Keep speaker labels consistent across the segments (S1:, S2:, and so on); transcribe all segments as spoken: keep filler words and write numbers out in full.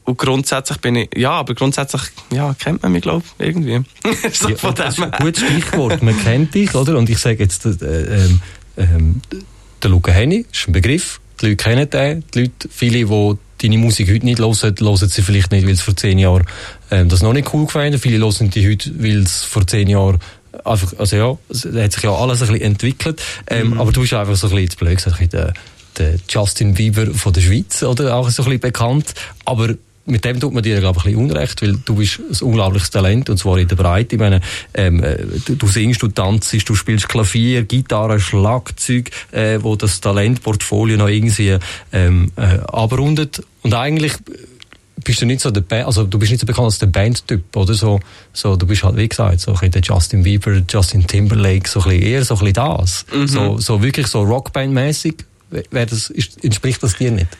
S1: und grundsätzlich bin ich, ja, aber grundsätzlich, ja, kennt man mich, glaube ich, irgendwie. So
S2: ja,
S1: von
S2: das
S1: dem.
S2: ist ein gutes Stichwort. Man kennt dich, oder? Und ich sage jetzt, äh, ähm, ähm, der Luca Henny ist ein Begriff. Die Leute kennen den. Die Leute, viele, die deine Musik heute nicht hören, hören sie vielleicht nicht, weil es vor zehn Jahren ähm, das noch nicht cool gefallen. Viele hören die heute, weil es vor zehn Jahren einfach, also ja, es hat sich ja alles ein bisschen entwickelt. Ähm, mhm. Aber du bist einfach so ein bisschen, jetzt blöd gesagt, der, der Justin Bieber von der Schweiz, oder? Auch so ein bisschen bekannt. Aber mit dem tut man dir, glaube ich, ein bisschen Unrecht, weil du bist ein unglaubliches Talent, und zwar in der Breite. Ich meine, ähm, du, du singst, du tanzt, du spielst Klavier, Gitarre, Schlagzeug, äh, wo das Talentportfolio noch irgendwie ähm, äh, abrundet. Und eigentlich bist du nicht so der Band, also du bist nicht so bekannt als der Bandtyp, oder? So, so, du bist halt, wie gesagt, so ein bisschen der Justin Bieber, Justin Timberlake, so ein bisschen eher so ein bisschen das. Mhm. So, so wirklich so Rockband-mäßig. Wer das, ist, entspricht das dir nicht?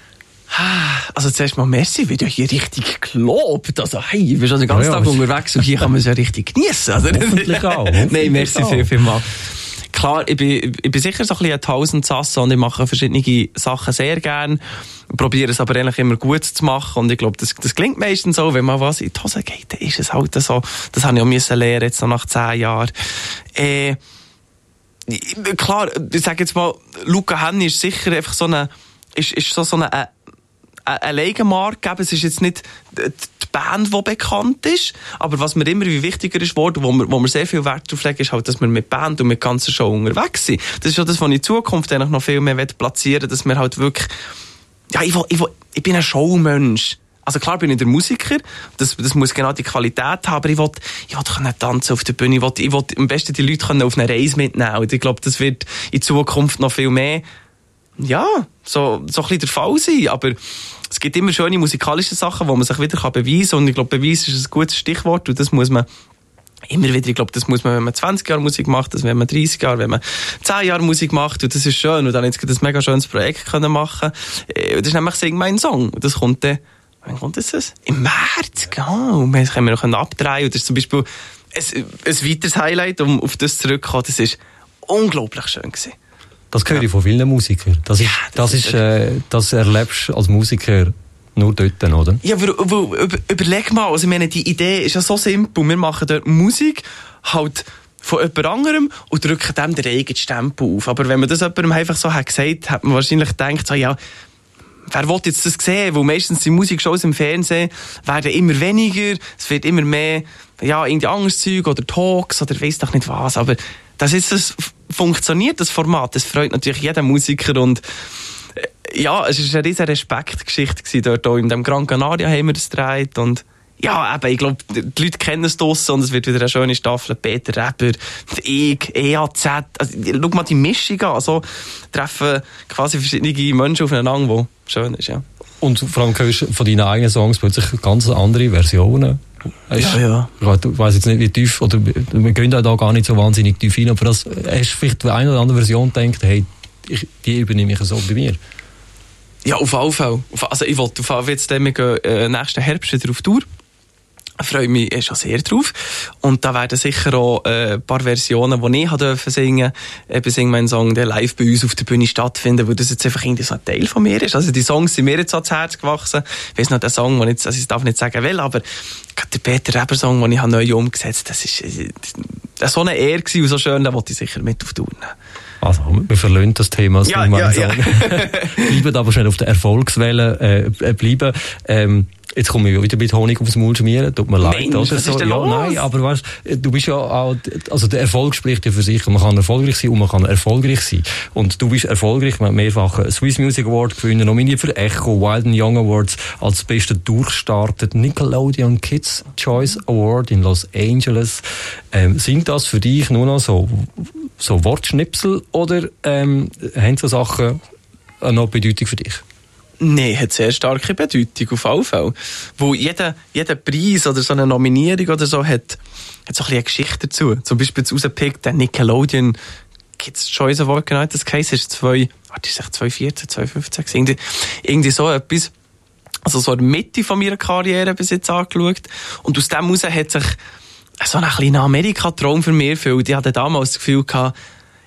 S1: Also zuerst mal merci, wird ja hier richtig gelobt. Also hey, ich bin schon den ganzen ja, ja, Tag unterwegs und hier kann man es ja richtig geniessen. Also,
S2: hoffentlich auch. Hoffentlich
S1: Nein, merci
S2: auch.
S1: viel, viel mal. Klar, ich bin, ich bin sicher so ein bisschen ein Tausendsasse und ich mache verschiedene Sachen sehr gern. Probiere es aber eigentlich immer gut zu machen und ich glaube, das, das klingt meistens so, wenn man was in die Hose geht, dann ist es halt so. Das habe ich auch müssen lernen, jetzt noch nach zehn Jahren. Äh, klar, ich sage jetzt mal, Luca Henny ist sicher einfach so eine, ist, ist so, so eine, eine eine Eigenmarke. Es ist jetzt nicht die Band, die bekannt ist, aber was mir immer wie wichtiger ist worden, wo wir, wo wir sehr viel Wert darauf legen, ist halt, dass wir mit Band und mit ganzer Show unterwegs sind. Das ist ja das, was ich in Zukunft eigentlich noch viel mehr platzieren will, dass wir halt wirklich, ja, ich, will, ich, will, ich bin ein Showmensch. Also klar bin ich der Musiker, das, das muss genau die Qualität haben, aber ich will, ich will können tanzen auf der Bühne, ich will, ich will am besten die Leute können auf eine Reise mitnehmen. Und ich glaube, das wird in Zukunft noch viel mehr, ja, so, so ein bisschen der Fall sein, aber es gibt immer schöne musikalische Sachen, wo man sich wieder beweisen kann, und ich glaube, Beweis ist ein gutes Stichwort, und das muss man immer wieder, ich glaube, das muss man, wenn man zwanzig Jahre Musik macht, das wenn man dreißig Jahre, wenn man zehn Jahre Musik macht, und das ist schön, und dann jetzt ein mega schönes Projekt können machen. Das ist nämlich «Sing mein Song», und das kommt dann, wann kommt das? Im März, genau, und das können wir noch abdrehen, und das ist zum Beispiel ein, ein weiteres Highlight, um auf das zurückzukommen, das ist unglaublich schön gewesen.
S2: Das höre ich von vielen Musikern. Das, ist, ja, das, das, ist, äh, das erlebst du als Musiker nur dort, oder?
S1: Ja, weil, weil, über, überleg mal, also ich meine, die Idee ist ja so simpel. Wir machen dort Musik halt von jemand anderem und drücken dem den eigenen Stempel auf. Aber wenn man das jemandem einfach so hat gesagt, hat man wahrscheinlich gedacht, so, ja, wer will jetzt das sehen? Weil meistens die Musikshows im Fernsehen werden immer weniger, es wird immer mehr, ja, irgendwie anderes Zeug oder Talks oder weiss doch nicht was, aber das ist das funktioniert, das Format, das freut natürlich jeden Musiker, und äh, ja, es war eine riesen Respektgeschichte gewesen, dort auch in dem Gran Canaria haben wir das gedreht, und ja, eben, ich glaube, die Leute kennen es draussen, und es wird wieder eine schöne Staffel, Peter Reber, ich, E A Z, also, schau mal die Mischung an, also treffen quasi verschiedene Menschen aufeinander, die schön ist, ja.
S2: Und vor allem hörst du von deinen eigenen Songs plötzlich ganz andere Versionen. Hast,
S1: ja, ja.
S2: Ich weiss jetzt nicht, wie tief, oder wir gehen da gar nicht so wahnsinnig tief rein, aber das, hast du vielleicht bei einer oder anderen Version gedacht, hey, ich, die übernehme ich so bei mir?
S1: Ja, auf jeden Fall. Also ich wollte auf jeden Fall jetzt, wir gehen äh, nächsten Herbst wieder auf Tour. Ich freue mich schon sehr drauf. Und da werden sicher auch äh, ein paar Versionen, die ich durfte singen, eben «Sing mein Song», der live bei uns auf der Bühne stattfinden, weil das jetzt einfach irgendwie so ein Teil von mir ist. Also die Songs sind mir jetzt ans Herz gewachsen. Ich weiss noch, der Song, den ich, also ich darf nicht sagen will, aber gerade der Peter Reber-Song, den ich neu umgesetzt habe, das war so eine Ehre gewesen und so schön, da wollte ich sicher mit auf Tour nehmen.
S2: Also, wir verlassen das Thema.
S1: Ja, ja, ja.
S2: Bleiben aber schnell auf der Erfolgswelle äh, bleiben. Ähm, jetzt komme ich wieder mit Honig aufs Maul schmieren. Tut mir leid.
S1: Mensch,
S2: oder?
S1: was
S2: So,
S1: ist denn
S2: ja,
S1: los?
S2: nein, aber weißt, du bist ja auch, also der Erfolg spricht ja für sich. Man kann erfolgreich sein und man kann erfolgreich sein. Und du bist erfolgreich. Man hat mehrfach einen Swiss Music Award gewonnen, nominiert für Echo, Wild and Young Awards, als bester durchstartet, Nickelodeon Kids Choice Award in Los Angeles. Ähm, sind das für dich nur noch so, so Wortschnipsel, oder ähm, haben so Sachen noch Bedeutung für dich?
S1: Nein, hat sehr starke Bedeutung, auf jeden Fall. Weil jeder, jeder Preis oder so eine Nominierung oder so hat, hat so ein bisschen eine Geschichte dazu. Zum Beispiel jetzt rausgepickt, der Nickelodeon Kids Choice Award, genau, das Case ist zwei, warte, ist zwanzig vierzehn, zwanzig fünfzehn, irgendwie, irgendwie so etwas. Also so in der Mitte von meiner Karriere bis jetzt angeschaut. Und aus dem heraus hat sich so ein kleiner Amerika-Traum für mich erfüllt. Ich hatte damals das Gefühl gehabt,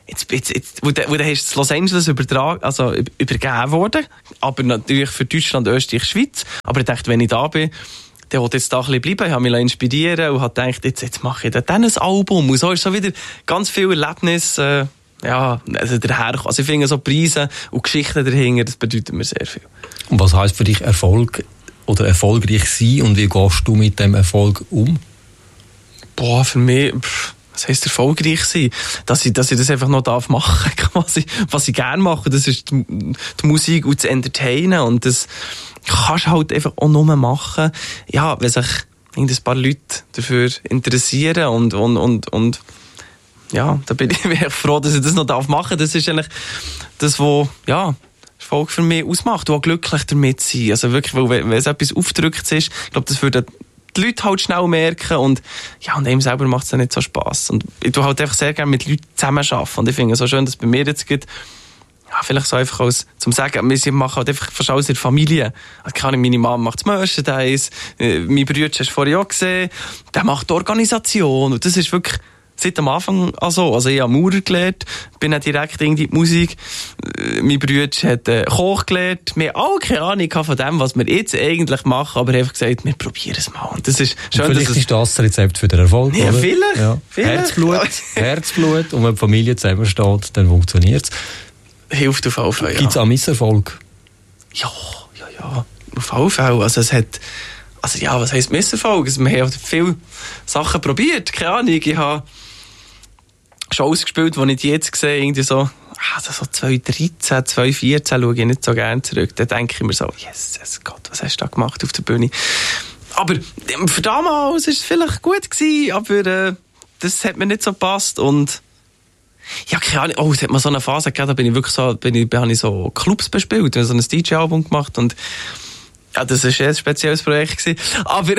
S1: Jetzt, jetzt, jetzt, wo du, wo du hast Los Angeles übertragen, also übergeben worden, aber natürlich für Deutschland, Österreich, Schweiz. Aber ich dachte, wenn ich da bin, der wollte jetzt da ein bisschen bleiben. Ich habe mich inspirieren und habe gedacht, jetzt, jetzt mache ich dann ein Album. Und so ist so wieder ganz viel Erlebnis, äh, ja, also daher. Also ich finde so Preise und Geschichten dahinter, das bedeutet mir sehr viel.
S2: Und was heisst für dich Erfolg oder erfolgreich sein und wie gehst du mit dem Erfolg um?
S1: Boah, für mich, pff, was heisst erfolgreich sein? Dass ich, dass ich das einfach noch darf machen, quasi, was ich gerne mache, das ist die, die Musik und das Entertainen und das kannst du halt einfach auch nur machen, ja, wenn sich ein paar Leute dafür interessieren und, und, und, und ja, da bin ich wirklich froh, dass ich das noch darf machen. Das ist eigentlich das, was, ja, Erfolg für mich ausmacht und auch glücklich damit sein. Also wirklich, weil wenn, wenn es etwas aufgedrückt ist, ich glaube, das würde die Leute halt schnell merken und ja, und einem selber macht es dann nicht so Spass. Und ich tue halt einfach sehr gerne mit Leuten zusammenarbeiten und ich finde es so schön, dass es bei mir jetzt gibt, ja, vielleicht so einfach als, zum sagen, wir machen halt einfach fast alles in der Familie. Also kann ich, meine Mama macht das Merchandise, äh, mein Bruder hast du vorhin auch gesehen, der macht die Organisation und das ist wirklich seit am Anfang an so. Also ich habe Maurer gelernt, bin auch direkt in die Musik. Äh, mein Bruder hat äh, Koch gelernt. Wir haben auch keine Ahnung von dem, was wir jetzt eigentlich machen, aber einfach gesagt, wir probieren es mal. Und das ist schön,
S2: und vielleicht
S1: dass
S2: ist das das Rezept für den Erfolg,
S1: ja,
S2: oder?
S1: vielleicht,
S2: ja,
S1: vielleicht.
S2: Herzblut, Herzblut und wenn die Familie zusammensteht, dann funktioniert es.
S1: Hilft auf alle Fälle, ja.
S2: Gibt es auch Misserfolg?
S1: Ja, ja, ja. Auf alle Fälle. Also es hat, also ja, was heisst Misserfolg? Also wir haben viele Sachen probiert. Keine Ahnung, ich habe Shows gespielt, die ich jetzt sehe, irgendwie so, also so zwanzig dreizehn, zwanzig vierzehn schaue ich nicht so gerne zurück. Da denke ich mir so, yes, yes Gott, was hast du da gemacht auf der Bühne? Aber für damals war es vielleicht gut gewesen, aber äh, das hat mir nicht so gepasst und ja, keine Ahnung. Oh, es hat mal so eine Phase gegeben, da bin ich wirklich so, bin ich, bin ich so Clubs bespielt, so ein D J-Album gemacht und ja, das war ein spezielles Projekt gewesen. Aber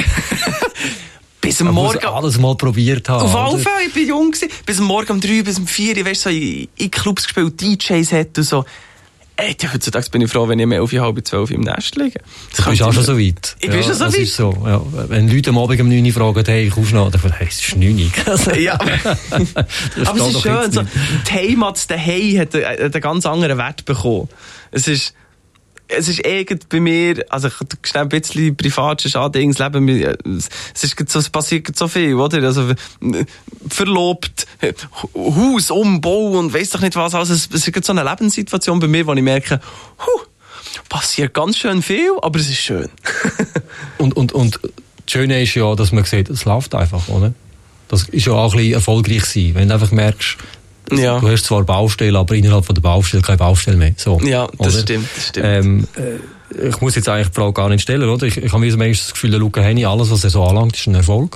S1: bis am Morgen...
S2: alles mal probiert haben.
S1: Auf alle Fälle, ich war jung gewesen. Bis am Morgen um drei, bis um vier, ich weiss, so in, in Clubs gespielt, D Js hat und so. Ey, heutzutage bin ich froh, wenn ich mehr auf halb zwölf im Nest liege.
S2: Du bist auch schon so weit.
S1: Ich bin
S2: ja,
S1: schon so
S2: das
S1: weit.
S2: Ist so, ja. Wenn Leute am Abend um neun Uhr fragen, hey, kommst du noch? Dann frage ich, hey, es ist neun Uhr.
S1: Ja. Aber es ist schön, so, die Heimat daheim hat einen, einen ganz anderen Wert bekommen. Es ist, es ist irgend bei mir, also ich schnell ein bisschen privat, ist Dings Leben, es ist so, es passiert so viel, oder? Also, verlobt, Haus, Umbau und weiss doch nicht was, also es ist so eine Lebenssituation bei mir, wo ich merke, huh, passiert ganz schön viel, aber es ist schön.
S2: und, und, und das Schöne ist ja, dass man sieht, es läuft einfach, oder? Das ist ja auch ein bisschen erfolgreich sein, wenn du einfach merkst,
S1: ja.
S2: Du hast zwar Baustelle, aber innerhalb von der Baustelle keine Baustelle mehr. So,
S1: ja, das
S2: oder? stimmt.
S1: Das stimmt.
S2: Ähm, äh, ich muss jetzt eigentlich die Frage gar nicht stellen, oder? Ich, ich habe mir meistens das Gefühl, der Luca Hänni, alles, was er so anlangt, ist ein Erfolg.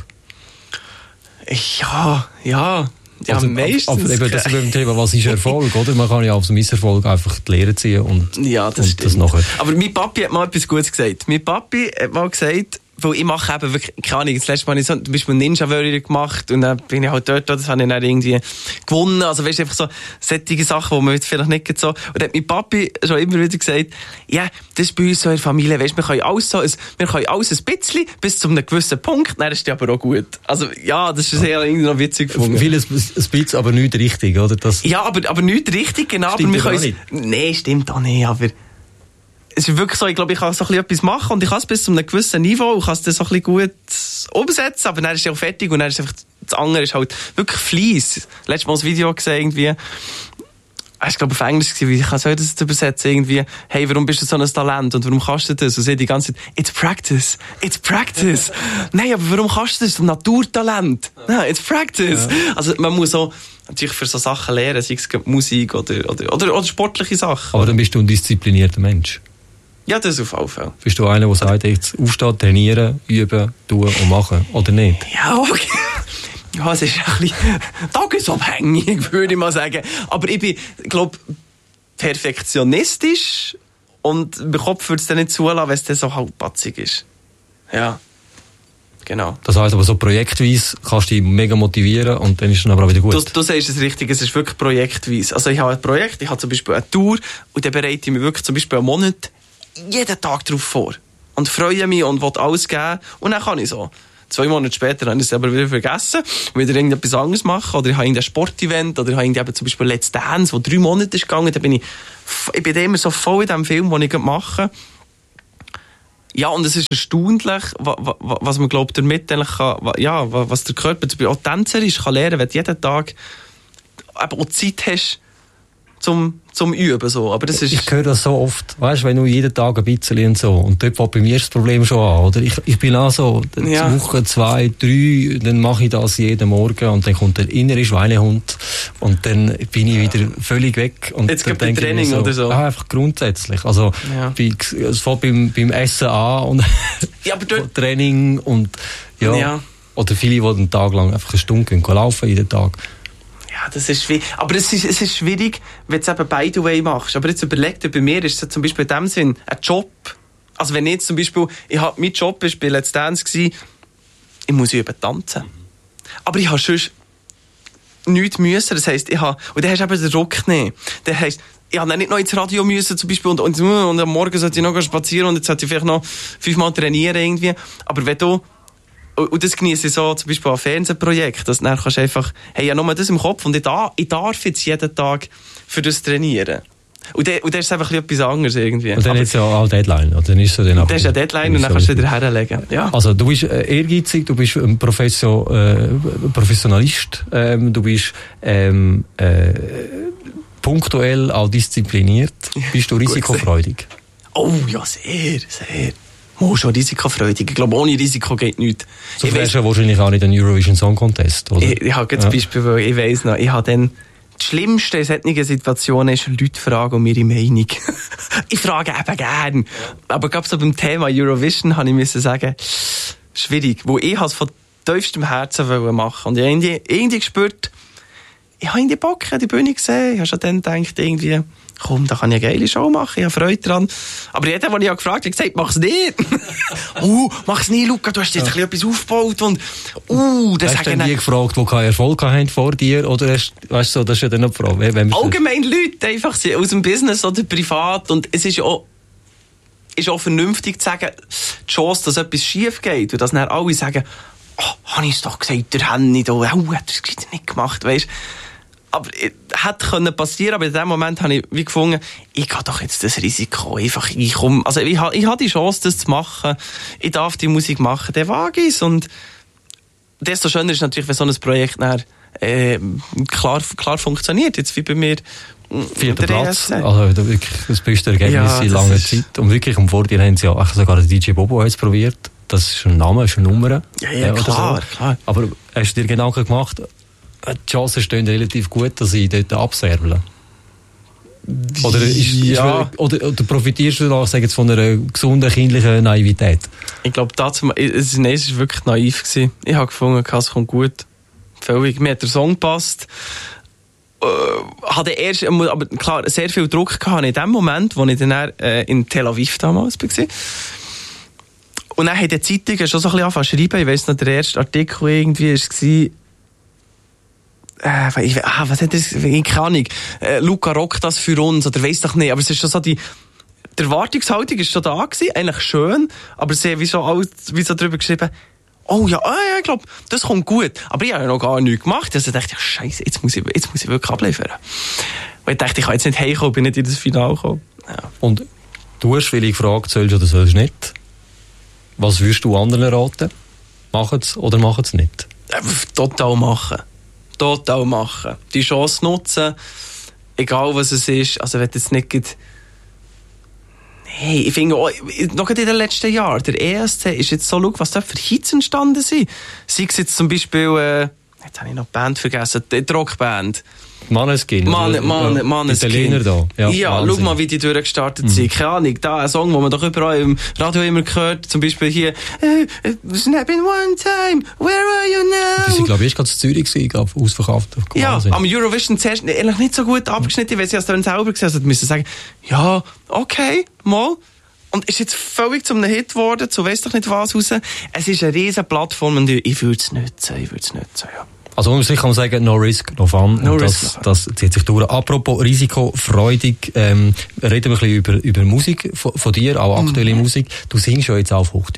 S1: Ja, ja. Ja,
S2: also,
S1: meistens.
S2: Aber eben, das ist beim Thema, was ist Erfolg, oder? Man kann ja aus dem Misserfolg einfach die Lehre ziehen und,
S1: ja, das,
S2: und
S1: stimmt.
S2: das nachher.
S1: Aber mein Papi hat mal etwas Gutes gesagt. Mein Papi hat mal gesagt, weil ich mache eben wirklich, keine Ahnung, das letzte Mal habe ich so, zum Beispiel Ninja Warrior gemacht und dann bin ich halt dort, das habe ich dann irgendwie gewonnen. Also weißt du, einfach so solche Sachen, die man jetzt vielleicht nicht so... Und dann hat mein Papi schon immer wieder gesagt, ja, yeah, das ist bei uns so in der Familie, weißt du, wir können alles so, wir können alles ein bisschen bis zu einem gewissen Punkt, dann ist das aber auch gut. Also ja, das ist sehr irgendwie noch witzig gefunden.
S2: Vieles ein bisschen, aber nicht richtig, oder? Das
S1: ja, aber, aber nicht richtig, genau.
S2: Stimmt
S1: aber wir können
S2: nicht.
S1: Nein, stimmt auch nicht, aber... Es ist wirklich so, ich glaube, ich kann so ein bisschen etwas machen und ich kann es bis zu einem gewissen Niveau und kann es dann so ein bisschen gut umsetzen, aber dann ist es auch fertig und dann ist einfach, das andere ist halt wirklich Fleiss. Letztes Mal ein Video gesehen, irgendwie, ich glaube auf Englisch gewesen, wie soll ich das jetzt übersetzen, irgendwie, hey, warum bist du so ein Talent und warum kannst du das? Und sie die ganze Zeit, it's practice, it's practice. Nein, aber warum kannst du das? Ein Naturtalent. Nein, it's practice. Ja. Also man muss so, natürlich für so Sachen lernen, sei es Musik oder, oder, oder, oder sportliche Sachen.
S2: Aber dann bist du ein disziplinierter Mensch.
S1: Ja, das auf jeden Fall.
S2: Bist du einer, der sagt, jetzt aufstehen, trainieren, üben, tun und machen, oder nicht?
S1: Ja, okay. Ja, es ist ein bisschen tagesabhängig, würde ich mal sagen. Aber ich bin, glaube perfektionistisch und mein Kopf würde es dann nicht zulassen, wenn es dann so halbpatzig ist. Ja, genau.
S2: Das heisst aber so projektweise kannst du dich mega motivieren und dann ist es dann aber auch wieder gut.
S1: Du, du sagst es richtig, es ist wirklich projektweise. Also ich habe ein Projekt, ich habe zum Beispiel eine Tour und dann bereite ich mich wirklich zum Beispiel einen Monat jeden Tag darauf vor. Und freue mich und will alles geben. Und dann kann ich so Zwei Monate später habe ich es aber wieder vergessen, wieder irgendetwas anderes machen, oder ich habe irgendein Sportevent, oder ich habe irgendwie zum Beispiel Let's Dance, wo drei Monate ist gegangen, da bin ich, ich bin immer so voll in dem Film, den ich mache. Ja, und es ist erstaunlich, was man glaubt, damit eigentlich kann, ja, was der Körper, zum Beispiel auch Tänzer ist, kann lernen, wenn du jeden Tag eben auch Zeit hast, zum, zum Üben, so. Aber das ist...
S2: Ich höre das so oft, weißt du, wenn du jeden Tag ein bisschen und so, und dort fängt bei mir das Problem schon an, oder? Ich, ich bin auch so,
S1: ja.
S2: Woche zwei, drei, dann mache ich das jeden Morgen, und dann kommt der innere Schweinehund, und dann bin ich wieder völlig weg. Und
S1: jetzt gibt es Training so, oder so?
S2: Ah, einfach grundsätzlich. Also,
S1: ja.
S2: bei, es fängt beim, beim Essen an, und
S1: ja, aber dort...
S2: Training, und, ja.
S1: ja.
S2: Oder viele, die einen Tag lang einfach eine Stunde gehen, laufen jeden Tag.
S1: Ja, das ist schwierig. Aber es ist, es ist schwierig, wenn du es eben by the way machst. Aber jetzt überleg dir, bei mir ist es zum Beispiel in dem Sinn ein Job. Also wenn ich jetzt zum Beispiel, ich hab, mein Job war bei Let's Dance gewesen, ich muss üben tanzen. Aber ich habe sonst nichts müssen. Das heisst, ich habe, und dann hast du eben den Druck nicht. Das heisst, ich habe nicht noch ins Radio müssen, zum Beispiel, und, und, und am Morgen sollte ich noch spazieren, und jetzt sollte ich vielleicht noch fünfmal trainieren irgendwie. Aber wenn du, und das genieße ich so, zum Beispiel an Fernsehprojekten, dass du dann kannst einfach, hey, ja, nur das im Kopf, und ich, da, ich darf jetzt jeden Tag für das trainieren. Und dann, und dann ist es einfach etwas anderes irgendwie.
S2: Und dann ist es ja auch Deadline, oder? Dann ist es dann auch...
S1: Das ist eine Deadline, und dann kannst du wieder herlegen. Ja.
S2: Also, du bist äh, ehrgeizig, du bist ein Professor, äh, Professionalist, ähm, du bist, ähm, äh, punktuell auch diszipliniert. Bist du risikofreudig?
S1: Oh, ja, sehr, sehr. Oh, schon risikofreudig. Ich glaube, ohne Risiko geht nichts.
S2: Du wärst ja wahrscheinlich auch nicht ein Eurovision Song Contest, oder?
S1: Ich, ich habe jetzt
S2: ja.
S1: zum Beispiel, weil ich weiss noch, ich habe dann, das Schlimmste in solchen Situationen ist, Leute fragen um ihre Meinung. Ich frage eben gern. Aber gerade so beim Thema Eurovision habe ich müssen sagen, schwierig. Wo ich es von tiefstem Herzen machen. Und ich habe irgendwie, irgendwie gespürt, ich habe irgendwie Bock, ich habe die Bühne gesehen. Ich habe schon dann gedacht, irgendwie, komm, da kann ich eine geile Show machen, ich habe Freude dran. Aber jeder, den ich gefragt habe, hat gesagt, mach's nicht. uh, mach's nicht, Luca, du hast jetzt ja. etwas aufgebaut. Und, uh, das
S2: hast du dann die gefragt, die keinen Erfolg haben vor dir? Oder hast, weißt du, das ist ja dann noch die Frage. Wenn
S1: allgemein Leute, einfach aus dem Business oder privat. Und es ist ja auch, ist auch vernünftig zu sagen, die Chance, dass etwas schief geht. Und dass dann alle sagen, oh, habe ich es doch gesagt, der Henny da, oh, hat das nicht gemacht, weißt. Aber es hätte können passieren, aber in dem Moment habe ich wie gefunden, ich gehe doch jetzt das Risiko einfach, ich komme, also ich habe, ich habe die Chance, das zu machen, ich darf die Musik machen, der wage ich es. Und desto schöner ist natürlich, wenn so ein Projekt dann, äh, klar, klar funktioniert, jetzt wie bei mir.
S2: Vierter Platz, also wirklich das beste Ergebnis ja, in langer Zeit. Und wirklich, und vor dir haben sie ja sogar den D J Bobo jetzt probiert. Das ist ein Name, ist eine Nummer.
S1: Ja, ja, klar, so. klar.
S2: Aber hast du dir Gedanken gemacht, die Chancen stehen relativ gut, dass ich dort absäbeln? Oder, ist,
S1: ja.
S2: ist, oder, oder profitierst du da, sag jetzt, von einer gesunden kindlichen Naivität?
S1: Ich glaube, dazu, es war wirklich naiv gewesen. Ich habe gefunden, es kommt gut. Völlig. Mir hat der Song gepasst. Äh, hatte erst, aber klar, sehr viel Druck gehabt in dem Moment, wo ich dann äh, in Tel Aviv damals war. Und dann hat die Zeitung schon so ein bisschen angefangen zu schreiben. Ich weiss noch, der erste Artikel irgendwie war, Äh, ich, ah, was hat das? Ich keine Ahnung. Äh, Luca rockt das für uns, oder weiss doch nicht. Aber es ist schon so die, die Erwartungshaltung ist schon da gewesen, eigentlich schön, aber sie haben wie so, alles, wie so drüber geschrieben, oh ja, ah, ja, ich glaube, das kommt gut. Aber ich habe ja noch gar nichts gemacht. Also dachte ich, Scheiße, jetzt muss ich, jetzt muss ich wirklich abliefern. Weil ich dachte, ich kann jetzt nicht heimkommen, bin nicht in das Finale gekommen. Ja.
S2: Und du hast viele gefragt, sollst du oder sollst du nicht? Was würdest du anderen raten? Machen es oder machen es nicht?
S1: Äh, total machen. Total machen. Die Chance nutzen, egal was es ist. Also wenn jetzt nicht geht, hey, ich finde auch, noch in den letzten Jahren, der E S C ist jetzt so, schau, was da für Hits entstanden sind. Sei es jetzt zum Beispiel, äh, jetzt habe ich noch die Band vergessen, die Rockband.
S2: Maneskin.
S1: Man, Man, Maneskin.
S2: Italiener da. Ja,
S1: ja, schau mal, wie die durchgestartet mhm. sind. Keine Ahnung, da ein Song, den man doch überall im Radio immer hört, zum Beispiel hier, uh, Snap in one time, where are you now?
S2: Die sind, glaube ich, gerade in Zürich gewesen, glaube ich, ausverkauft.
S1: Ja, am Eurovision zuerst ehrlich nicht so gut abgeschnitten, weil sie es dann selber gesehen haben, müssen sagen, ja, okay, mal. Und ist jetzt völlig zum Hit geworden, zu weiss doch nicht was raus. Es ist eine riesen Plattform und ich würde es nutzen, ich würde es nutzen, ja.
S2: Also um sich kann man sagen, no risk, no fun.
S1: No
S2: und
S1: risk,
S2: das,
S1: no
S2: das zieht sich durch. Apropos risikofreudig, ähm, reden wir ein bisschen über, über Musik von, von dir, auch aktuelle mm. Musik. Du singst ja jetzt auch auf Hochdeutsch.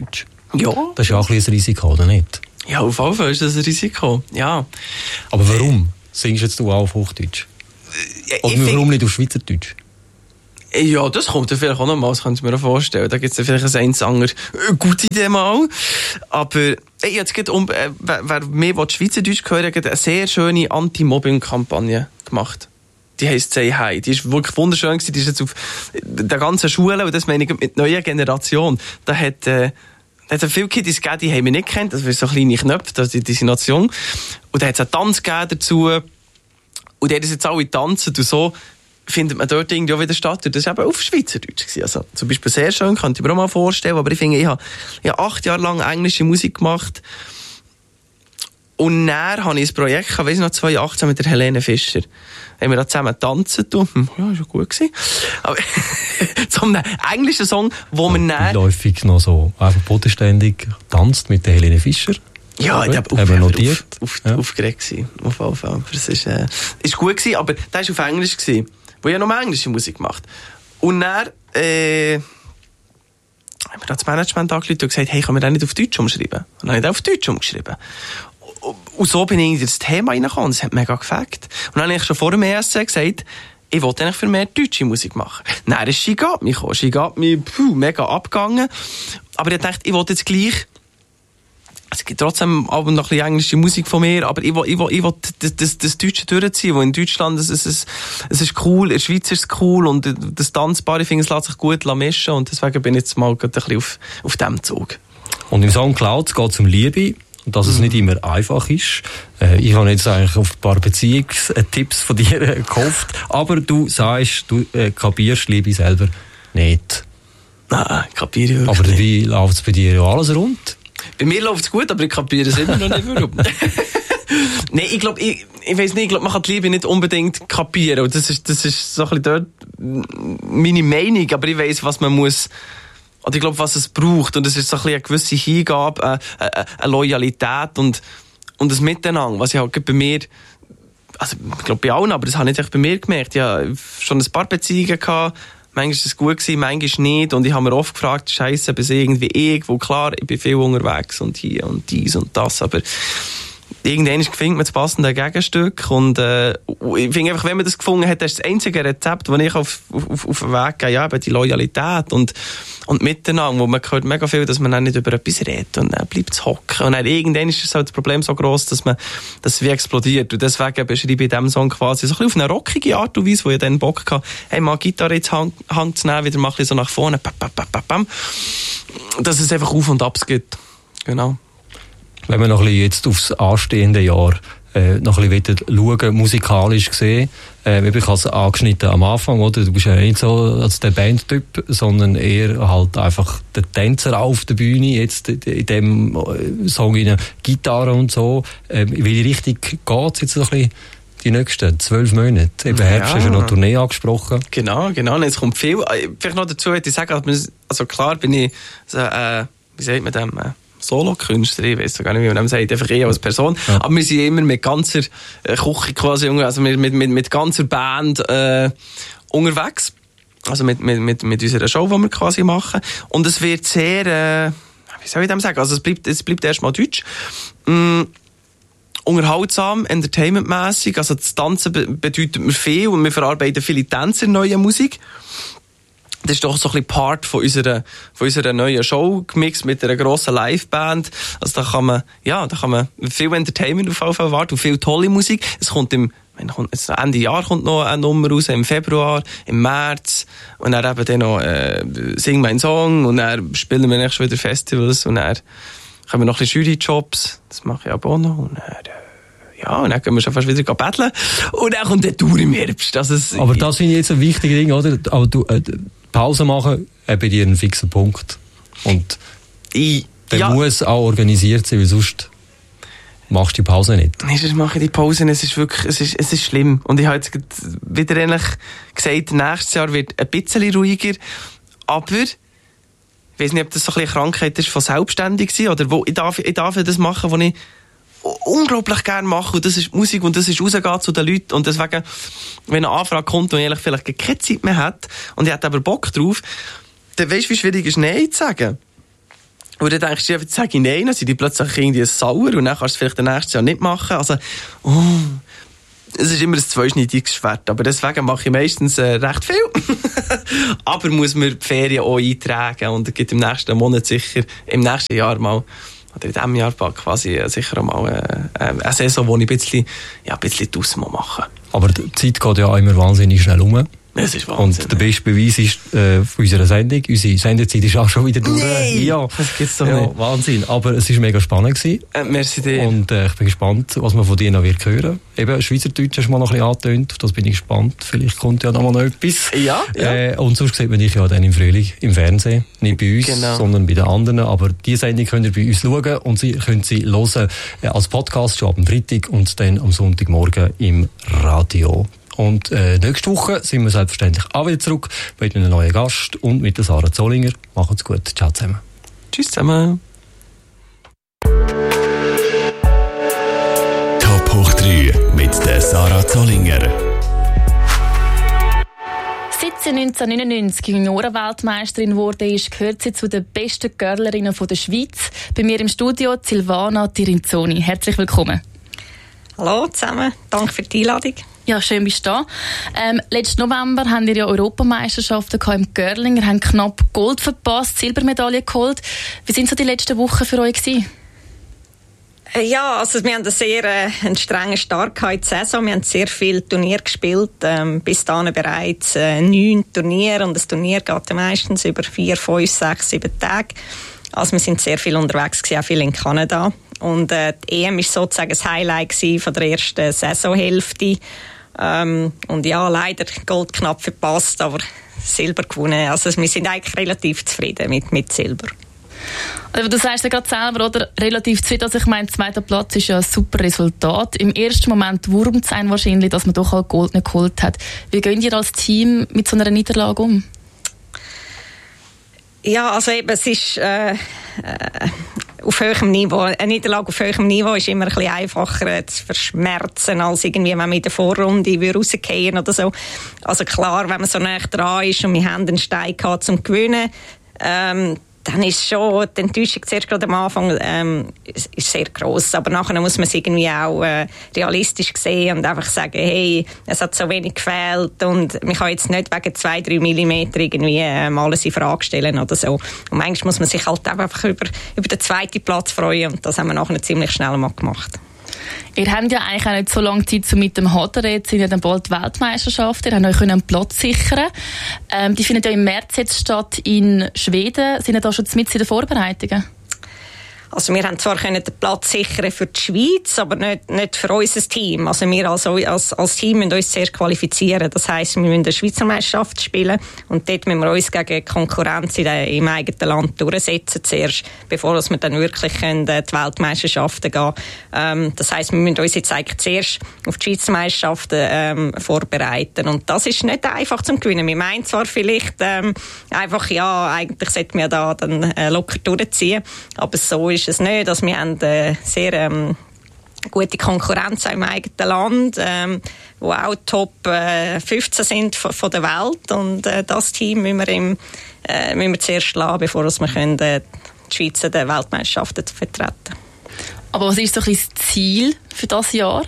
S1: Ja.
S2: Das ist ja auch ein bisschen ein Risiko, oder nicht?
S1: Ja, auf jeden Fall ist das ein Risiko, ja.
S2: Aber warum singst jetzt du auch auf Hochdeutsch? Oder
S1: Ich
S2: warum
S1: find,
S2: nicht auf Schweizerdeutsch?
S1: Ja, das kommt ja vielleicht auch noch mal, das kann ich mir auch vorstellen. Da gibt es ja vielleicht ein eins andere äh, gute Idee mal. Aber ey, jetzt geht um, äh, wer, wer mehr Schweizerdeutsch gehört, hat eine sehr schöne Anti-Mobbing-Kampagne gemacht. Die heisst «Say Hi». Die ist wirklich wunderschön gewesen. Die ist jetzt auf der ganzen Schule, und das meine ich mit neuer Generation. Da hat, äh, da hat es viele Kids gegeben, die haben mich nicht gekannt. Das sind so kleine Knöpfe, das, die, die sind noch zu jung. Und da hat es einen Tanz gegeben dazu. Und die haben jetzt alle tanzen und so findet man dort irgendwie auch wieder statt. Das war eben auf Schweizerdeutsch gewesen. Also, zum Beispiel sehr schön, könnte ich mir auch mal vorstellen. Aber ich finde, ich habe, ich habe acht Jahre lang englische Musik gemacht. Und dann habe ich ein Projekt, ich weiß noch, zwanzig achtzehn mit der Helene Fischer. Haben wir da zusammen tanzen tun. Hm, ja, ist ja gut gewesen. Aber zum englischen Song, wo man dann...
S2: Läufig noch so einfach bodenständig tanzt mit der Helene Fischer.
S1: Ja, ich
S2: habe hab notiert.
S1: Auf, auf,
S2: ja.
S1: Aufgeregt gewesen. Auf jeden Fall. Das ist, äh, ist gut gewesen, aber das war auf Englisch gewesen. Wo ich ja noch englische Musik gemacht. Und dann, äh, haben wir das Management angerufen und gesagt, hey, können wir das nicht auf Deutsch umschreiben? Und dann habe ich das auf Deutsch umgeschrieben. Und so bin ich in das Thema reingekommen. Das hat mega gefällt. Und dann habe ich schon vor dem E S C gesagt, ich wollte eigentlich für mehr deutsche Musik machen. Dann ist «She Got Me» gekommen. «She Got Me», puh, mega abgegangen. Aber ich dachte, ich wollte jetzt gleich, es gibt trotzdem aber noch ein bisschen englische Musik von mir, aber ich will, ich will, ich will das, das, das Deutsche durchziehen, wo in Deutschland, es, es, es, es ist cool, in der Schweiz ist es cool und das Tanzbare, ich finde, es lässt sich gut mischen und deswegen bin ich jetzt mal ein bisschen auf, auf diesem Zug.
S2: Und im Song «Clouds» geht es um Liebe, dass es nicht immer einfach ist. Äh, ich habe jetzt eigentlich auf ein paar Beziehungstipps von dir äh, gehofft, aber du sagst, du äh, kapierst Liebe selber nicht.
S1: Nein, ich kapiere wirklich
S2: aber
S1: nicht.
S2: wie läuft es bei dir ja alles rund?
S1: Bei mir läuft es gut, aber ich kapiere es immer noch nicht, warum. Nein, ich glaube, ich, ich weiss nicht, ich glaube, man kann die Liebe nicht unbedingt kapieren. Und das ist, das ist so ein bisschen dort meine Meinung, aber ich weiss, was man muss, oder ich glaube, was es braucht. Und es ist so ein bisschen eine gewisse Hingabe, eine, eine, eine Loyalität und, und ein Miteinander, was ich halt bei mir, also ich glaube bei allen, aber das habe ich nicht bei mir gemerkt. Ich habe schon ein paar Beziehungen gehabt. Manchmal ist es gut gewesen, manchmal nicht. Und ich habe mir oft gefragt, Scheiße, bin ich irgendwie ich? Wo klar, ich bin viel unterwegs und hier und dies und das. Aber irgendwann findet man das passende Gegenstück. Und äh, ich finde einfach, wenn man das gefunden hat, das ist das einzige Rezept, das ich auf, auf, auf den Weg gehe. Ja, eben die Loyalität und, und Miteinander. Wo man hört mega viel, dass man dann nicht über etwas redet und dann bleibt es hocken. Und dann irgendwann ist das, halt das Problem so gross, dass man das wie explodiert. Und deswegen beschreibe ich in diesem Song quasi so ein bisschen auf eine rockige Art und Weise, wo ich dann Bock hatte, hey, mal Gitarre jetzt Hand, Hand zu nehmen, wieder mal ein bisschen so nach vorne, bam, bam, bam, bam, bam, dass es einfach Auf und Abs gibt. Genau.
S2: Wenn wir noch ein bisschen jetzt aufs anstehende Jahr äh, noch ein bisschen schauen, musikalisch gesehen, äh, ich habe es angeschnitten am Anfang, oder? Du bist ja nicht so als der Bandtyp, sondern eher halt einfach der Tänzer auf der Bühne, jetzt in dem Song in Gitarre und so. Äh, in welche Richtung geht es jetzt so ein bisschen die nächsten zwölf Monate? Eben Herbst,
S1: Ja.
S2: hast du noch eine Tournee angesprochen.
S1: Genau, genau. Und jetzt kommt viel. Vielleicht noch dazu würde ich sagen, also klar bin ich so, äh, wie sagt man dem, äh, Solo-Künstler, ich weiss gar nicht, wie man das sagt, einfach eh als Person. Ja. Aber wir sind immer mit ganzer äh, Küche quasi, also mit, mit, mit, mit ganzer Band äh, unterwegs. Also mit, mit, mit, mit unserer Show, die wir quasi machen. Und es wird sehr, äh, wie soll ich dem sagen, also es bleibt, es bleibt erstmal deutsch. Mm, unterhaltsam, entertainmentmässig, also das Tanzen be- bedeutet mir viel und wir verarbeiten viele Tänzer in neuer Musik. Das ist doch so ein bisschen Part von unserer, von unserer neuen Show, gemixt mit einer grossen Liveband. Also da kann man, ja, da kann man viel Entertainment auf jeden Fall erwarten und viel tolle Musik. Es kommt im, jetzt Ende Jahr kommt noch eine Nummer raus, im Februar, im März. Und dann eben dann noch, äh, Sing mein Song. Und dann spielen wir nächstes schon wieder Festivals. Und dann haben wir noch ein bisschen Juryjobs. Das mache ich auch noch. Und dann, äh, ja, und dann können wir schon fast wieder betteln. Und dann kommt der Tour im Herbst. Also es,
S2: Aber das finde ich jetzt ein wichtiges Ding, oder? Aber du, äh, Pause machen, äh, bei dir einen fixen Punkt. Und
S1: ich,
S2: der
S1: ja.
S2: muss auch organisiert sein, weil sonst machst du die Pause nicht.
S1: Nee, sonst mache ich die Pause. Es ist wirklich, es ist, es ist schlimm. Und ich habe jetzt wieder ähnlich gesagt, nächstes Jahr wird ein bisschen ruhiger. Aber, ich weiß nicht, ob das so ein bisschen eine Krankheit ist von selbstständig sein, oder wo, ich darf, ich darf das machen, was ich unglaublich gerne mache, und das ist Musik und das ist rausgehen zu den Leuten, und deswegen, wenn eine Anfrage kommt und ich vielleicht keine Zeit mehr hat und ich hätte aber Bock drauf, dann weisst du, wie schwierig ist, Nein zu sagen. Und dann denkst du, jetzt sage ich nein, dann sind die plötzlich irgendwie sauer und dann kannst du es vielleicht das nächste Jahr nicht machen. Also, oh, es ist immer ein zweischneidiges Schwert, aber deswegen mache ich meistens äh, recht viel. Aber muss mir die Ferien auch eintragen und es gibt im nächsten Monat sicher, im nächsten Jahr mal, oder in diesem Jahr quasi äh, sicher mal äh, äh, eine Saison, wo ich ein bisschen, ja, ein bisschen draussen machen muss.
S2: Aber die Zeit geht ja auch immer wahnsinnig schnell um.
S1: Das ist Wahnsinn.
S2: Und der beste Beweis ist äh, von unserer Sendung. Unsere Sendezeit ist auch schon wieder durch.
S1: Nein,
S2: ja,
S1: das gibt's doch
S2: ja,
S1: nicht.
S2: Wahnsinn. Aber es war mega spannend gewesen.
S1: Äh, merci dir.
S2: Und äh, ich bin gespannt, was man von dir noch wird hören. Eben, Schweizerdeutsch hast du mal noch ein bisschen angetönt. Auf das bin ich gespannt. Vielleicht kommt ja noch mal noch etwas.
S1: Ja, ja.
S2: Äh, und sonst sieht man dich ja dann im Frühling im Fernsehen. Nicht bei uns,
S1: Genau.
S2: sondern bei den anderen. Aber die Sendung könnt ihr bei uns schauen und sie könnt sie hören äh, als Podcast schon ab dem Freitag und dann am Sonntagmorgen im Radio. Und äh, nächste Woche sind wir selbstverständlich auch wieder zurück mit einem neuen Gast und mit der Sarah Zollinger. Macht's gut. Ciao zusammen.
S1: Tschüss zusammen.
S3: Top hoch drei mit der Sarah Zollinger.
S4: Seit sie neunzehnhundertneunundneunzig Juniorenweltmeisterin wurde, ist, gehört sie zu den besten Girlerinnen der Schweiz. Bei mir im Studio Silvana Tirinzoni. Herzlich willkommen.
S5: Hallo zusammen, danke für die Einladung.
S4: Ja, schön bist du da. Ähm, letzten November haben wir ja Europameisterschaften im Curling. Wir haben knapp Gold verpasst, Silbermedaille geholt. Wie sind so die letzten Wochen für euch gewesen?
S5: Ja, also wir haben einen sehr äh, einen strengen Start in der Saison. Wir haben sehr viele Turniere gespielt. Ähm, bis dahin bereits äh, neun Turniere. Und das Turnier geht ja meistens über vier, fünf, sechs, sieben Tage. Also wir sind sehr viel unterwegs gewesen, auch viel in Kanada. Und äh, die E M war sozusagen das Highlight von der ersten Saisonhälfte. Ähm, und ja, leider Gold knapp verpasst, aber Silber gewonnen. Also wir sind eigentlich relativ zufrieden mit, mit Silber.
S4: Also, du sagst ja gerade selber, oder? Relativ zufrieden. Also ich meine, der zweite Platz ist ja ein super Resultat. Im ersten Moment wurmt es einen wahrscheinlich, dass man doch auch Gold nicht geholt hat. Wie gehen ihr als Team mit so einer Niederlage um?
S5: Ja, also eben, es ist äh, äh, auf höherem Niveau. Eine Niederlage auf höherem Niveau ist immer ein bisschen einfacher zu verschmerzen, als irgendwie, wenn man in der Vorrunde rausgehen oder so. Also klar, wenn man so nah dran ist und wir haben einen Stein gehabt zum Gewinnen, ähm, dann ist schon die Enttäuschung zuerst gerade am Anfang ähm, ist, ist sehr gross. Aber nachher muss man es irgendwie auch äh, realistisch sehen und einfach sagen, hey, es hat so wenig gefehlt und man kann jetzt nicht wegen zwei, drei Millimeter irgendwie ähm, alles in Frage stellen oder so. Und manchmal muss man sich halt einfach über, über den zweiten Platz freuen und das haben wir nachher ziemlich schnell mal gemacht.
S4: Ihr habt ja eigentlich auch nicht so lange Zeit, um mit dem Hadern, jetzt sind ja dann bald Weltmeisterschaft, ihr habt euch einen Platz sichern. Ähm, die finden ja im März jetzt statt in Schweden. Sind ihr da schon mit in den Vorbereitungen?
S5: Also wir haben zwar können den Platz sichern für die Schweiz, aber nicht, nicht für unser Team. Also wir als, als, als Team müssen uns zuerst qualifizieren. Das heisst, wir müssen eine Schweizer Meisterschaft spielen und dort müssen wir uns gegen Konkurrenz in der, im eigenen Land durchsetzen zuerst, bevor wir dann wirklich können, die Weltmeisterschaften gehen. Ähm, das heisst, wir müssen uns jetzt eigentlich zuerst auf die Schweizer Meisterschaften ähm, vorbereiten und das ist nicht einfach zum Gewinnen. Wir meinen zwar vielleicht ähm, einfach, ja, eigentlich sollten wir da dann äh, locker durchziehen, aber so ist ist es nicht. Also wir haben eine sehr ähm, gute Konkurrenz im eigenen Land, ähm, wo auch Top äh, fünfzehn sind von, von der Welt und äh, das Team müssen wir, im, äh, müssen wir zuerst schlagen, bevor wir können, äh, die Schweiz in den Weltmeisterschaften vertreten.
S4: Aber was ist so ein bisschen das Ziel für dieses Jahr?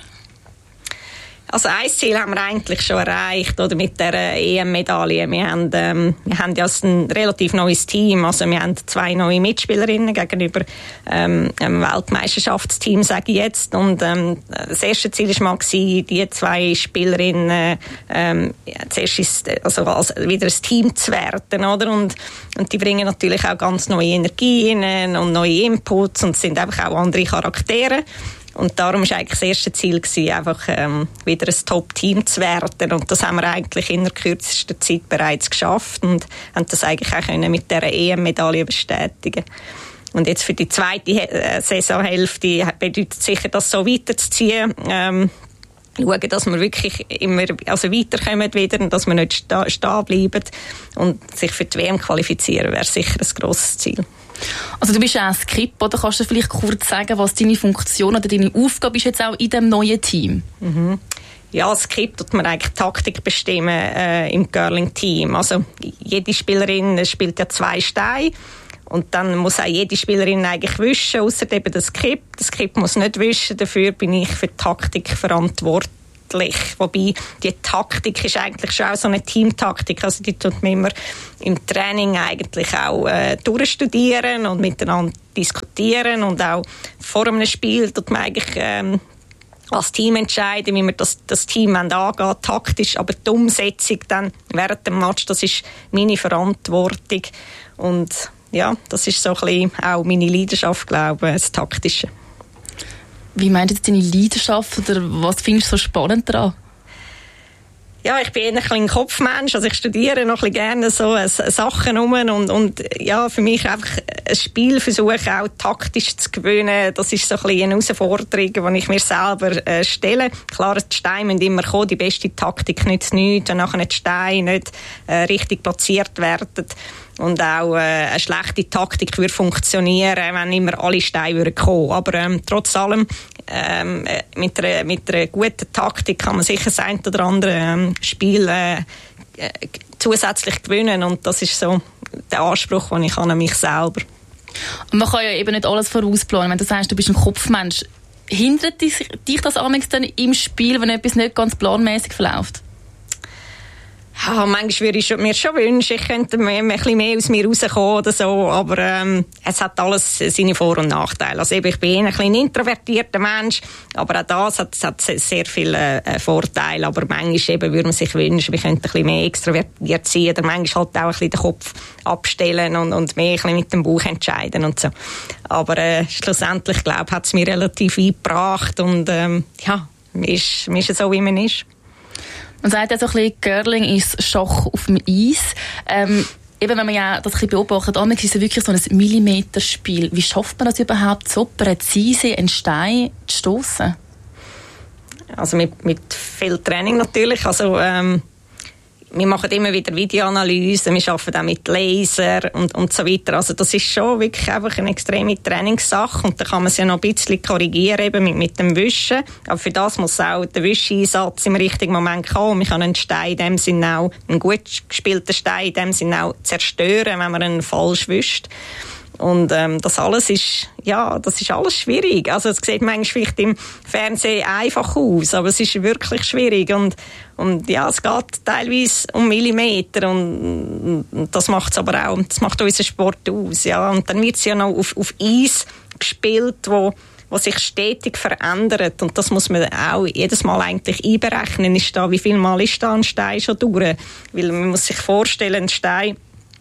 S5: Also ein Ziel haben wir eigentlich schon erreicht, oder, mit der E M-Medaille. Wir haben, ähm, wir haben ja ein relativ neues Team. Also wir haben zwei neue Mitspielerinnen gegenüber ähm, einem Weltmeisterschaftsteam, sage ich jetzt. Und ähm, das erste Ziel war mal, die zwei Spielerinnen ähm, ja, zuerst ist, also als wieder ein Team zu werden. Oder? Und, und die bringen natürlich auch ganz neue Energien und neue Inputs und sind einfach auch andere Charaktere. Und darum war eigentlich das erste Ziel, gewesen, einfach ähm, wieder ein Top-Team zu werden. Und das haben wir eigentlich in der kürzesten Zeit bereits geschafft und haben das eigentlich auch können mit dieser E M-Medaille bestätigen. Und jetzt für die zweite äh, Saisonhälfte bedeutet sicher, das so weiterzuziehen. Ähm, schauen, dass wir wirklich immer also weiterkommen wieder und dass wir nicht sta- stehen bleiben und sich für die W M qualifizieren, wäre sicher ein grosses Ziel.
S4: Also du bist ja ein Skip, oder? Kannst du vielleicht kurz sagen, was deine Funktion oder deine Aufgabe ist jetzt auch in diesem neuen Team?
S5: Mhm. Ja, als Skip tut man eigentlich Taktik bestimmen äh, im Curling-Team. Also jede Spielerin spielt ja zwei Steine Und dann muss auch jede Spielerin eigentlich wischen, ausser eben das Skip. Das Skip muss nicht wischen, dafür bin ich für die Taktik verantwortlich. Wobei die Taktik ist eigentlich schon auch so eine Teamtaktik. Also die tut man immer im Training eigentlich auch äh, durchstudieren und miteinander diskutieren. Und auch vor einem Spiel tut man eigentlich ähm, als Team entscheiden, wie wir das, das Team angehen, taktisch. Aber die Umsetzung dann während dem Match, das ist meine Verantwortung. Und ja, das ist so ein bisschen auch meine Leidenschaft, glaube ich, das Taktische.
S4: Wie meinst du jetzt deine Leidenschaft oder was findest du so spannend daran?
S5: Ja, ich bin eher ein Kopfmensch, also ich studiere noch ein bisschen gerne so äh, Sachen um und, und ja, für mich einfach ein Spiel versuchen, auch taktisch zu gewinnen, das ist so ein bisschen eine Herausforderung, die ich mir selber äh, stelle. Klar, die Steine müssen immer kommen, die beste Taktik nützt nichts, wenn nachher die Steine nicht äh, richtig platziert werden. Und auch äh, eine schlechte Taktik würde funktionieren, wenn immer alle Steine würden kommen. Aber ähm, trotz allem, ähm, mit, einer, mit einer guten Taktik kann man sicher das ein oder andere ähm, Spiel äh, zusätzlich gewinnen. Und das ist so der Anspruch, den ich an mich selber.
S4: Und man kann ja eben nicht alles vorausplanen. Wenn du sagst, du bist ein Kopfmensch, hindert dich, dich das amigs dann im Spiel, wenn etwas nicht ganz planmäßig verläuft?
S5: Ja, manchmal würde ich mir schon wünschen, ich könnte mehr, ein bisschen mehr aus mir rauskommen oder so, aber ähm, es hat alles seine Vor- und Nachteile. Also eben, ich bin eher ein bisschen introvertierter Mensch, aber auch das hat, hat sehr viele äh, Vorteile. Aber manchmal eben würde man sich wünschen, wir könnten ein bisschen mehr extrovertiert sein oder manchmal halt auch ein bisschen den Kopf abstellen und, und mehr ein bisschen mit dem Bauch entscheiden und so. Aber äh, schlussendlich, glaube ich, hat es mir relativ eingebracht und ähm, ja, man ist, man ist so, wie man ist.
S4: Man sagt ja so ein bisschen, Curling ist Schach auf dem Eis. Ähm, eben, wenn man ja das ein bisschen beobachtet, manchmal ist es wirklich so ein Millimeterspiel. Wie schafft man das überhaupt, so präzise einen Stein zu stossen?
S5: Also mit, mit viel Training natürlich. Also, ähm, wir machen immer wieder Videoanalysen, wir arbeiten auch mit Laser und, und so weiter. Also das ist schon wirklich einfach eine extreme Trainingssache und da kann man es ja noch ein bisschen korrigieren eben mit, mit dem Wischen. Aber für das muss auch der Wischeinsatz im richtigen Moment kommen. Man kann einen Stein in dem Sinne auch, einen gut gespielten Stein in dem Sinne auch zerstören, wenn man ihn falsch wischt. Und ähm, das alles ist, ja, das ist alles schwierig. Also es sieht manchmal vielleicht im Fernsehen einfach aus, aber es ist wirklich schwierig. Und, und ja, es geht teilweise um Millimeter und, und das macht es aber auch, das macht unseren Sport aus. Ja. Und dann wird es ja noch auf, auf Eis gespielt, wo, wo sich stetig verändert. Und das muss man auch jedes Mal eigentlich einberechnen. Ist da, wie viel Mal ist da ein Stein schon durch? Weil man muss sich vorstellen, ein Stein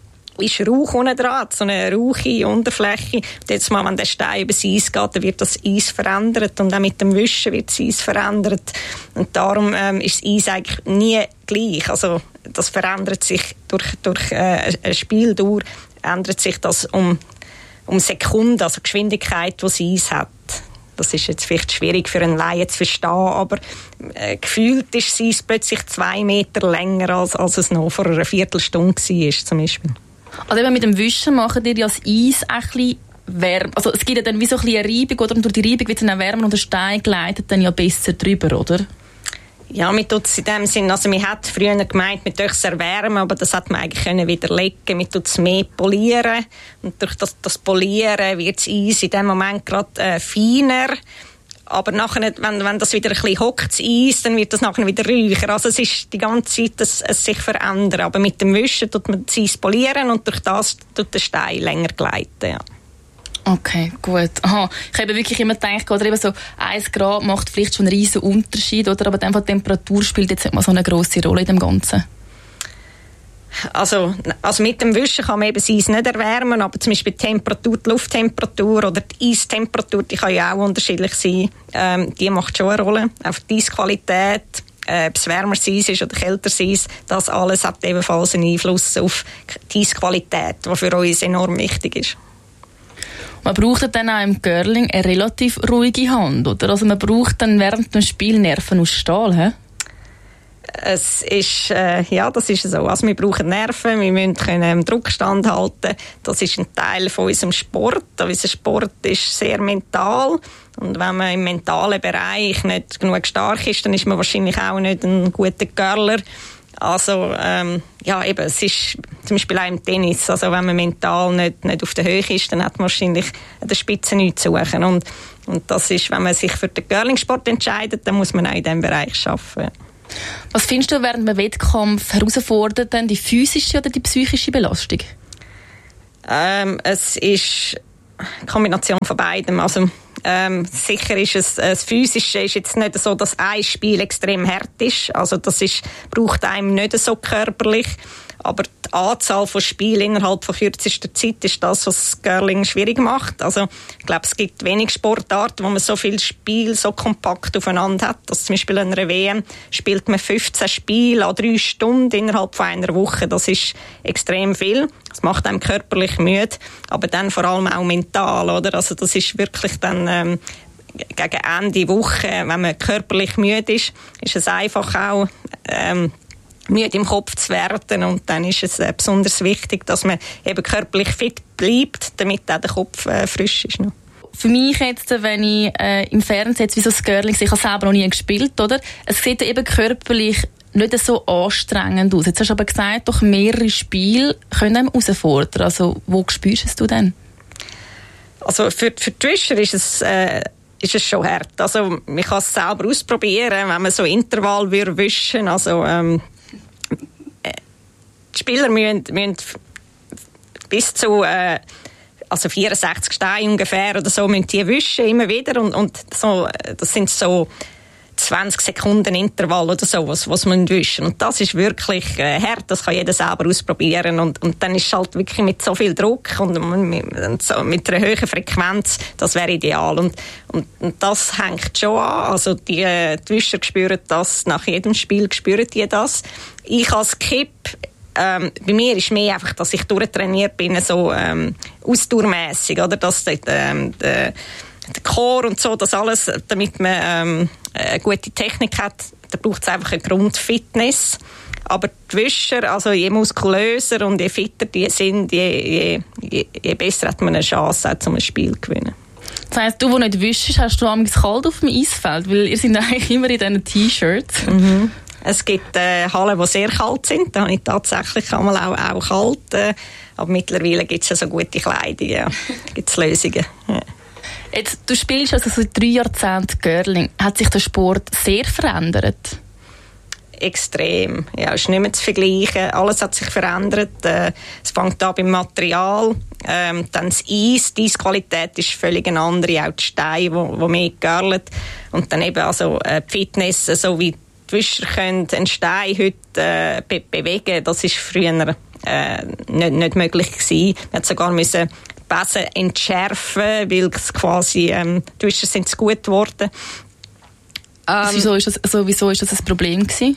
S5: ist Rauch unten dran, so eine rauchige Unterfläche. Und jetzt mal, wenn der Stein über das Eis geht, dann wird das Eis verändert und auch mit dem Wischen wird das Eis verändert. Und darum ähm, ist das Eis eigentlich nie gleich. Also das verändert sich durch, durch äh, eine Spieldauer, ändert sich das um, um Sekunden, also Geschwindigkeit, die das Eis hat. Das ist jetzt vielleicht schwierig für einen Laien zu verstehen, aber äh, gefühlt ist das Eis plötzlich zwei Meter länger, als, als es noch vor einer Viertelstunde war, zum Beispiel.
S4: Also eben mit dem Wischen machen ihr ja das Eis ein bisschen wärmer. Also es gibt ja dann wie so ein bisschen eine Reibung, oder? Und durch die Reibung wird es dann wärmer und der Stein gleitet dann ja besser drüber, oder?
S5: Ja, man tut es in dem Sinn, also man hat früher gemeint, man dürfte es erwärmen, aber das hat man eigentlich können widerlegen. Man tut es mehr polieren und durch das, das Polieren wird das Eis in dem Moment gerade äh, feiner. Aber nachher, wenn, wenn das wieder ein bisschen hockt, das Eis, dann wird das nachher wieder räucher. Also es ist die ganze Zeit, dass es sich verändert. Aber mit dem Wischen tut man das Eis polieren und durch das tut der Stein länger gleiten, ja.
S4: Okay, gut. Aha. Ich habe wirklich immer gedacht, oder eben so ein Grad macht vielleicht schon einen riesen Unterschied, oder? Aber dann die Temperatur spielt jetzt nicht mal so eine grosse Rolle in dem Ganzen.
S5: Also, also mit dem Wischen kann man eben das Eis nicht erwärmen, aber zum Beispiel die Temperatur, die Lufttemperatur oder die Eistemperatur, die kann ja auch unterschiedlich sein. Ähm, die macht schon eine Rolle. Auch die Eisqualität, äh, ob es wärmeres Eis ist oder kälteres Eis, das alles hat ebenfalls einen Einfluss auf die Eisqualität, die für uns enorm wichtig ist.
S4: Man braucht dann auch im Curling eine relativ ruhige Hand, oder? Also man braucht dann während dem Spiel Nerven aus Stahl, hä?
S5: Es ist, äh, ja, das ist so. Also wir brauchen Nerven, wir müssen können Druck standhalten. Das ist ein Teil von unserem Sport. Unser Sport ist sehr mental. Und wenn man im mentalen Bereich nicht genug stark ist, dann ist man wahrscheinlich auch nicht ein guter Curler. Also, ähm, ja, eben, es ist zum Beispiel auch im Tennis, also wenn man mental nicht, nicht auf der Höhe ist, dann hat man wahrscheinlich an der Spitze nichts zu suchen. Und, und das ist, wenn man sich für den Curling-Sport entscheidet, dann muss man auch in diesem Bereich arbeiten.
S4: Was findest du während einem Wettkampf herausfordernd, denn die physische oder die psychische Belastung?
S5: Ähm, es ist eine Kombination von beidem. Also, Ähm, sicher ist es, äh, das Physische ist jetzt nicht so, dass ein Spiel extrem hart ist. Also das ist, braucht einem nicht so körperlich. Aber die Anzahl von Spielen innerhalb von kürzester Zeit ist das, was das Curling schwierig macht. Also ich glaube, es gibt wenig Sportarten, wo man so viele Spiele so kompakt aufeinander hat. Also zum Beispiel in einer W M spielt man fünfzehn Spiele an drei Stunden innerhalb von einer Woche. Das ist extrem viel. Das macht einem körperlich müde, aber dann vor allem auch mental, oder? Also das ist wirklich dann ähm, gegen Ende Woche, wenn man körperlich müde ist, ist es einfach auch ähm, müde im Kopf zu werden, und dann ist es äh, besonders wichtig, dass man eben körperlich fit bleibt, damit auch der Kopf äh, frisch ist. Noch.
S4: Für mich jetzt, wenn ich äh, im Fernsehen jetzt wie so das Curling, ich habe selber noch nie gespielt, oder? Es sieht eben körperlich nicht so anstrengend aus. Jetzt hast du aber gesagt, doch mehrere Spiele können einem herausfordern. Also wo spürst du denn?
S5: Also für, für die Wischer ist es, äh, ist es schon hart. Also man kann es selber ausprobieren, wenn man so Intervall würde wischen. Also ähm, die Spieler müssen, müssen bis zu äh, also vierundsechzig Steine ungefähr oder so müssen die wischen immer wieder, und, und so, das sind so zwanzig Sekunden Intervall oder so, was, was man wischen. Und das ist wirklich äh, hart, das kann jeder selber ausprobieren. Und, und dann ist es halt wirklich mit so viel Druck und, und, und so, mit einer hohen Frequenz, das wäre ideal. Und, und, und das hängt schon an. Also die, die Wischer spüren das, nach jedem Spiel spüren die das. Ich als Kipp, ähm, bei mir ist mehr einfach, dass ich durchtrainiert bin, so ähm, ausdauermässig, oder? Dass die, ähm, die, der Chor und so, das alles, damit man ähm, eine gute Technik hat, da braucht es einfach eine Grundfitness. Aber die Wischer, also je muskulöser und je fitter die sind, je, je, je besser hat man eine Chance, auch um ein Spiel zu gewinnen.
S4: Das heisst, du, der nicht wischst, hast du amigs kalt auf dem Eisfeld? Weil ihr seid eigentlich immer in diesen T-Shirts.
S5: Mhm. Es gibt äh, Hallen, die sehr kalt sind. Da habe ich tatsächlich einmal auch, auch kalt. Äh, aber mittlerweile gibt es ja so gute Kleidung. Ja. Da gibt es Lösungen. Ja.
S4: Jetzt, du spielst also seit drei Jahrzehnten Curling. Hat sich der Sport sehr verändert?
S5: Extrem. Ja, es ist nicht mehr zu vergleichen. Alles hat sich verändert. Äh, es fängt an beim Material. Ähm, dann das Eis. Die Eisqualität ist völlig eine andere. Auch die Steine, wo, wo mehr curlen. Und dann eben also, äh, die Fitness, so wie die Wischer können einen Stein heute äh, be- bewegen. Das ist früher äh, nicht, nicht möglich gewesen. Man hat sogar müssen Besen entschärfen, weil es quasi, ähm, die Wischer sind zu gut geworden.
S4: Ähm, wieso ist das, also, wieso ist das ein Problem gewesen?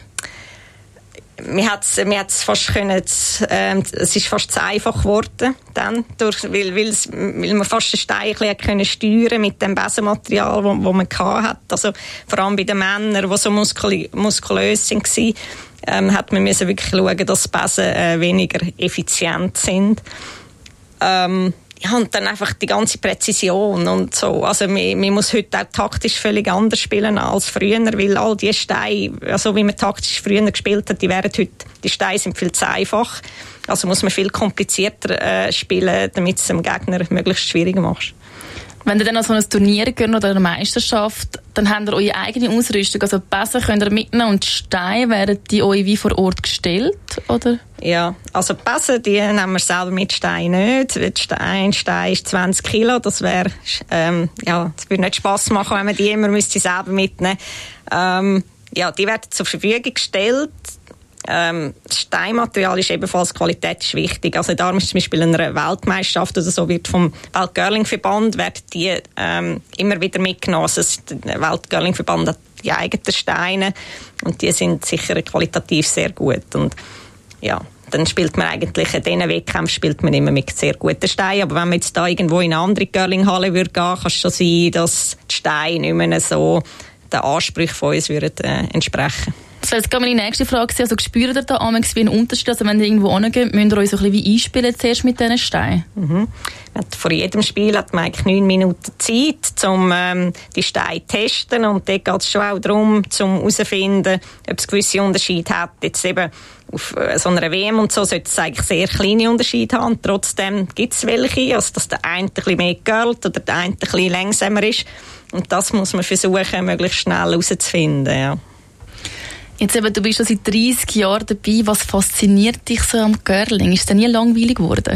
S5: Man hat es fast können, ähm, es ist fast zu einfach geworden, dann, durch, weil, weil, weil man fast den Stein ein bisschen steuern mit dem Besenmaterial, das wo man hatte. Also, vor allem bei den Männern, die so muskul- muskulös waren, ähm, hat man müssen wirklich schauen, dass die Besen äh, weniger effizient sind. Ähm, Ja, und dann einfach die ganze Präzision und so. Also man, man muss heute auch taktisch völlig anders spielen als früher, weil all die Steine, also wie man taktisch früher gespielt hat, die wären heute, die Steine sind viel zu einfach. Also muss man viel komplizierter äh, spielen, damit es dem Gegner möglichst schwierig macht.
S4: Wenn ihr dann an so ein Turnier geht oder eine Meisterschaft, dann habt ihr eure eigene Ausrüstung. Also die Besen könnt ihr mitnehmen und die Steine, werden die euch wie vor Ort gestellt, oder?
S5: Ja, also die Besen, die nehmen wir selber mit Stein nicht. Ein Stein ist zwanzig Kilo, das wäre, ähm, ja, das würde nicht Spass machen, wenn man die immer müsste selber mitnehmen. Ähm, ja, die werden zur Verfügung gestellt. Ähm, das Steinmaterial ist ebenfalls, Qualität ist wichtig. Also darum ist zum Beispiel in einer Weltmeisterschaft oder so, wird vom Weltcurlingverband werden die ähm, immer wieder mitgenommen. Also der Weltcurlingverband hat die eigenen Steine und die sind sicher qualitativ sehr gut. Und ja, dann spielt man eigentlich, in diesen Wettkämpfen spielt man immer mit sehr guten Steinen. Aber wenn man jetzt da irgendwo in eine andere Curlinghalle würde gehen, kann es schon sein, dass die Steine nicht mehr so den Ansprüchen von uns würden, äh, entsprechen.
S4: Das wäre jetzt gerade meine nächste Frage. Also spürt ihr da amigs wie einen Unterschied? Also wenn ihr irgendwo hingeht, müsst ihr euch so ein bisschen wie einspielen zuerst mit diesen Steinen?
S5: Mhm. Vor jedem Spiel hat man eigentlich neun Minuten Zeit, um ähm, die Steine zu testen. Und dort geht es schon auch darum, um herauszufinden, ob es gewisse Unterschiede hat. Jetzt eben auf so einer W M und so sollte es eigentlich sehr kleine Unterschiede haben. Trotzdem gibt es welche, also dass der eine ein bisschen mehr curlt oder der eine ein bisschen langsamer ist. Und das muss man versuchen, möglichst schnell herauszufinden, ja.
S4: Jetzt eben, du bist schon seit dreissig Jahren dabei. Was fasziniert dich so am Curling? Ist es denn nie langweilig geworden?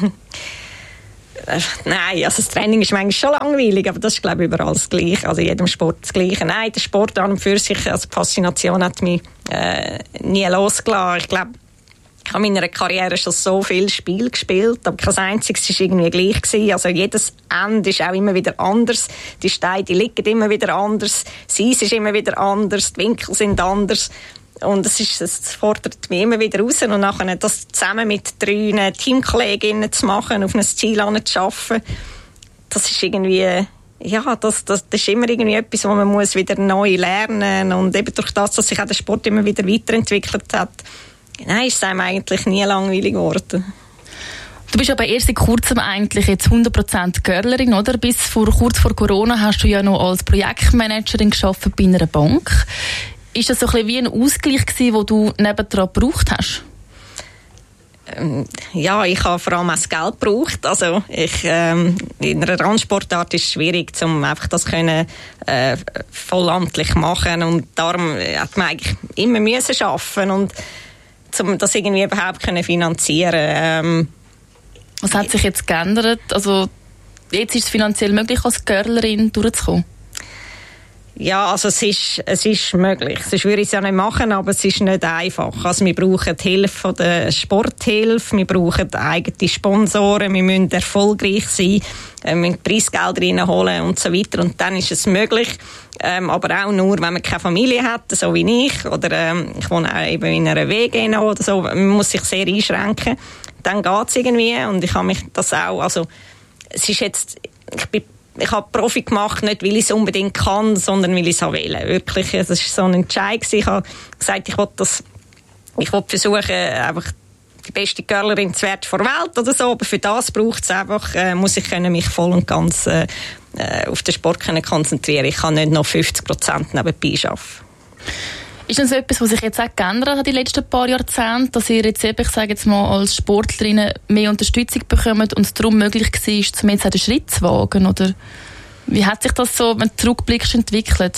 S5: Nein, also das Training ist manchmal schon langweilig, aber das ist, glaube ich, überall das Gleiche, also in jedem Sport das Gleiche. Nein, der Sport an und für sich, also die Faszination hat mich äh, nie losgelassen. Ich glaube, ich habe in meiner Karriere schon so viele Spiele gespielt, aber kein einziges war irgendwie gleich gewesen. Also jedes Ende ist auch immer wieder anders. Die Steine, die liegen immer wieder anders. Das Eis ist immer wieder anders. Die Winkel sind anders. Und es, ist, es fordert mich immer wieder raus. Und nachher das zusammen mit drei Teamkolleginnen zu machen, auf ein Ziel zu arbeiten, das ist irgendwie, ja, das, das, das ist immer irgendwie etwas, wo man muss wieder neu lernen muss. Und eben durch das, dass sich auch der Sport immer wieder weiterentwickelt hat, nein, ist es einem eigentlich nie langweilig geworden.
S4: Du bist aber erst seit kurzem eigentlich jetzt hundert Prozent Curlerin, oder? Bis vor, kurz vor Corona hast du ja noch als Projektmanagerin gearbeitet bei einer Bank. Ist das so ein bisschen wie ein Ausgleich gewesen, den du nebendran gebraucht hast?
S5: Ähm, ja, ich habe vor allem auch das Geld gebraucht. Also ich, ähm, in einer Randsportart ist es schwierig, um einfach das können, äh, vollamtlich machen. Und darum hat man eigentlich immer müssen arbeiten und um das irgendwie überhaupt können finanzieren. Ähm,
S4: Was hat sich jetzt geändert? Also jetzt ist es finanziell möglich, als Curlerin durchzukommen?
S5: Ja, also es ist, es ist möglich. Sonst würde ich es ja nicht machen, aber es ist nicht einfach. Also wir brauchen die Hilfe von der Sporthilfe, wir brauchen eigene Sponsoren, wir müssen erfolgreich sein, wir müssen Preisgelder reinholen und so weiter. Und dann ist es möglich, ähm, aber auch nur, wenn man keine Familie hat, so wie ich, oder ähm, ich wohne auch eben in einer W G noch oder so, man muss sich sehr einschränken. Dann geht es irgendwie und ich habe mich das auch, also es ist jetzt, ich bin Ich habe Profi gemacht, nicht weil ich es unbedingt kann, sondern weil ich es wählen. Wirklich, es war so ein Entscheid. Ich habe gesagt, ich wollte das, ich wollte versuchen, einfach die beste Curlerin zu werden vor der Welt oder so. Aber für das braucht es einfach, äh, muss ich können mich voll und ganz äh, auf den Sport können konzentrieren. Ich kann nicht noch fünfzig Prozent nebenbei arbeiten.
S4: Ist das etwas, was sich jetzt auch geändert hat in den letzten paar Jahrzehnten, dass ihr jetzt, eben, ich sage jetzt mal, als Sportlerinnen mehr Unterstützung bekommt und es darum möglich war, um jetzt auch den Schritt zu wagen? Oder wie hat sich das so, wenn du zurückblickst, entwickelt?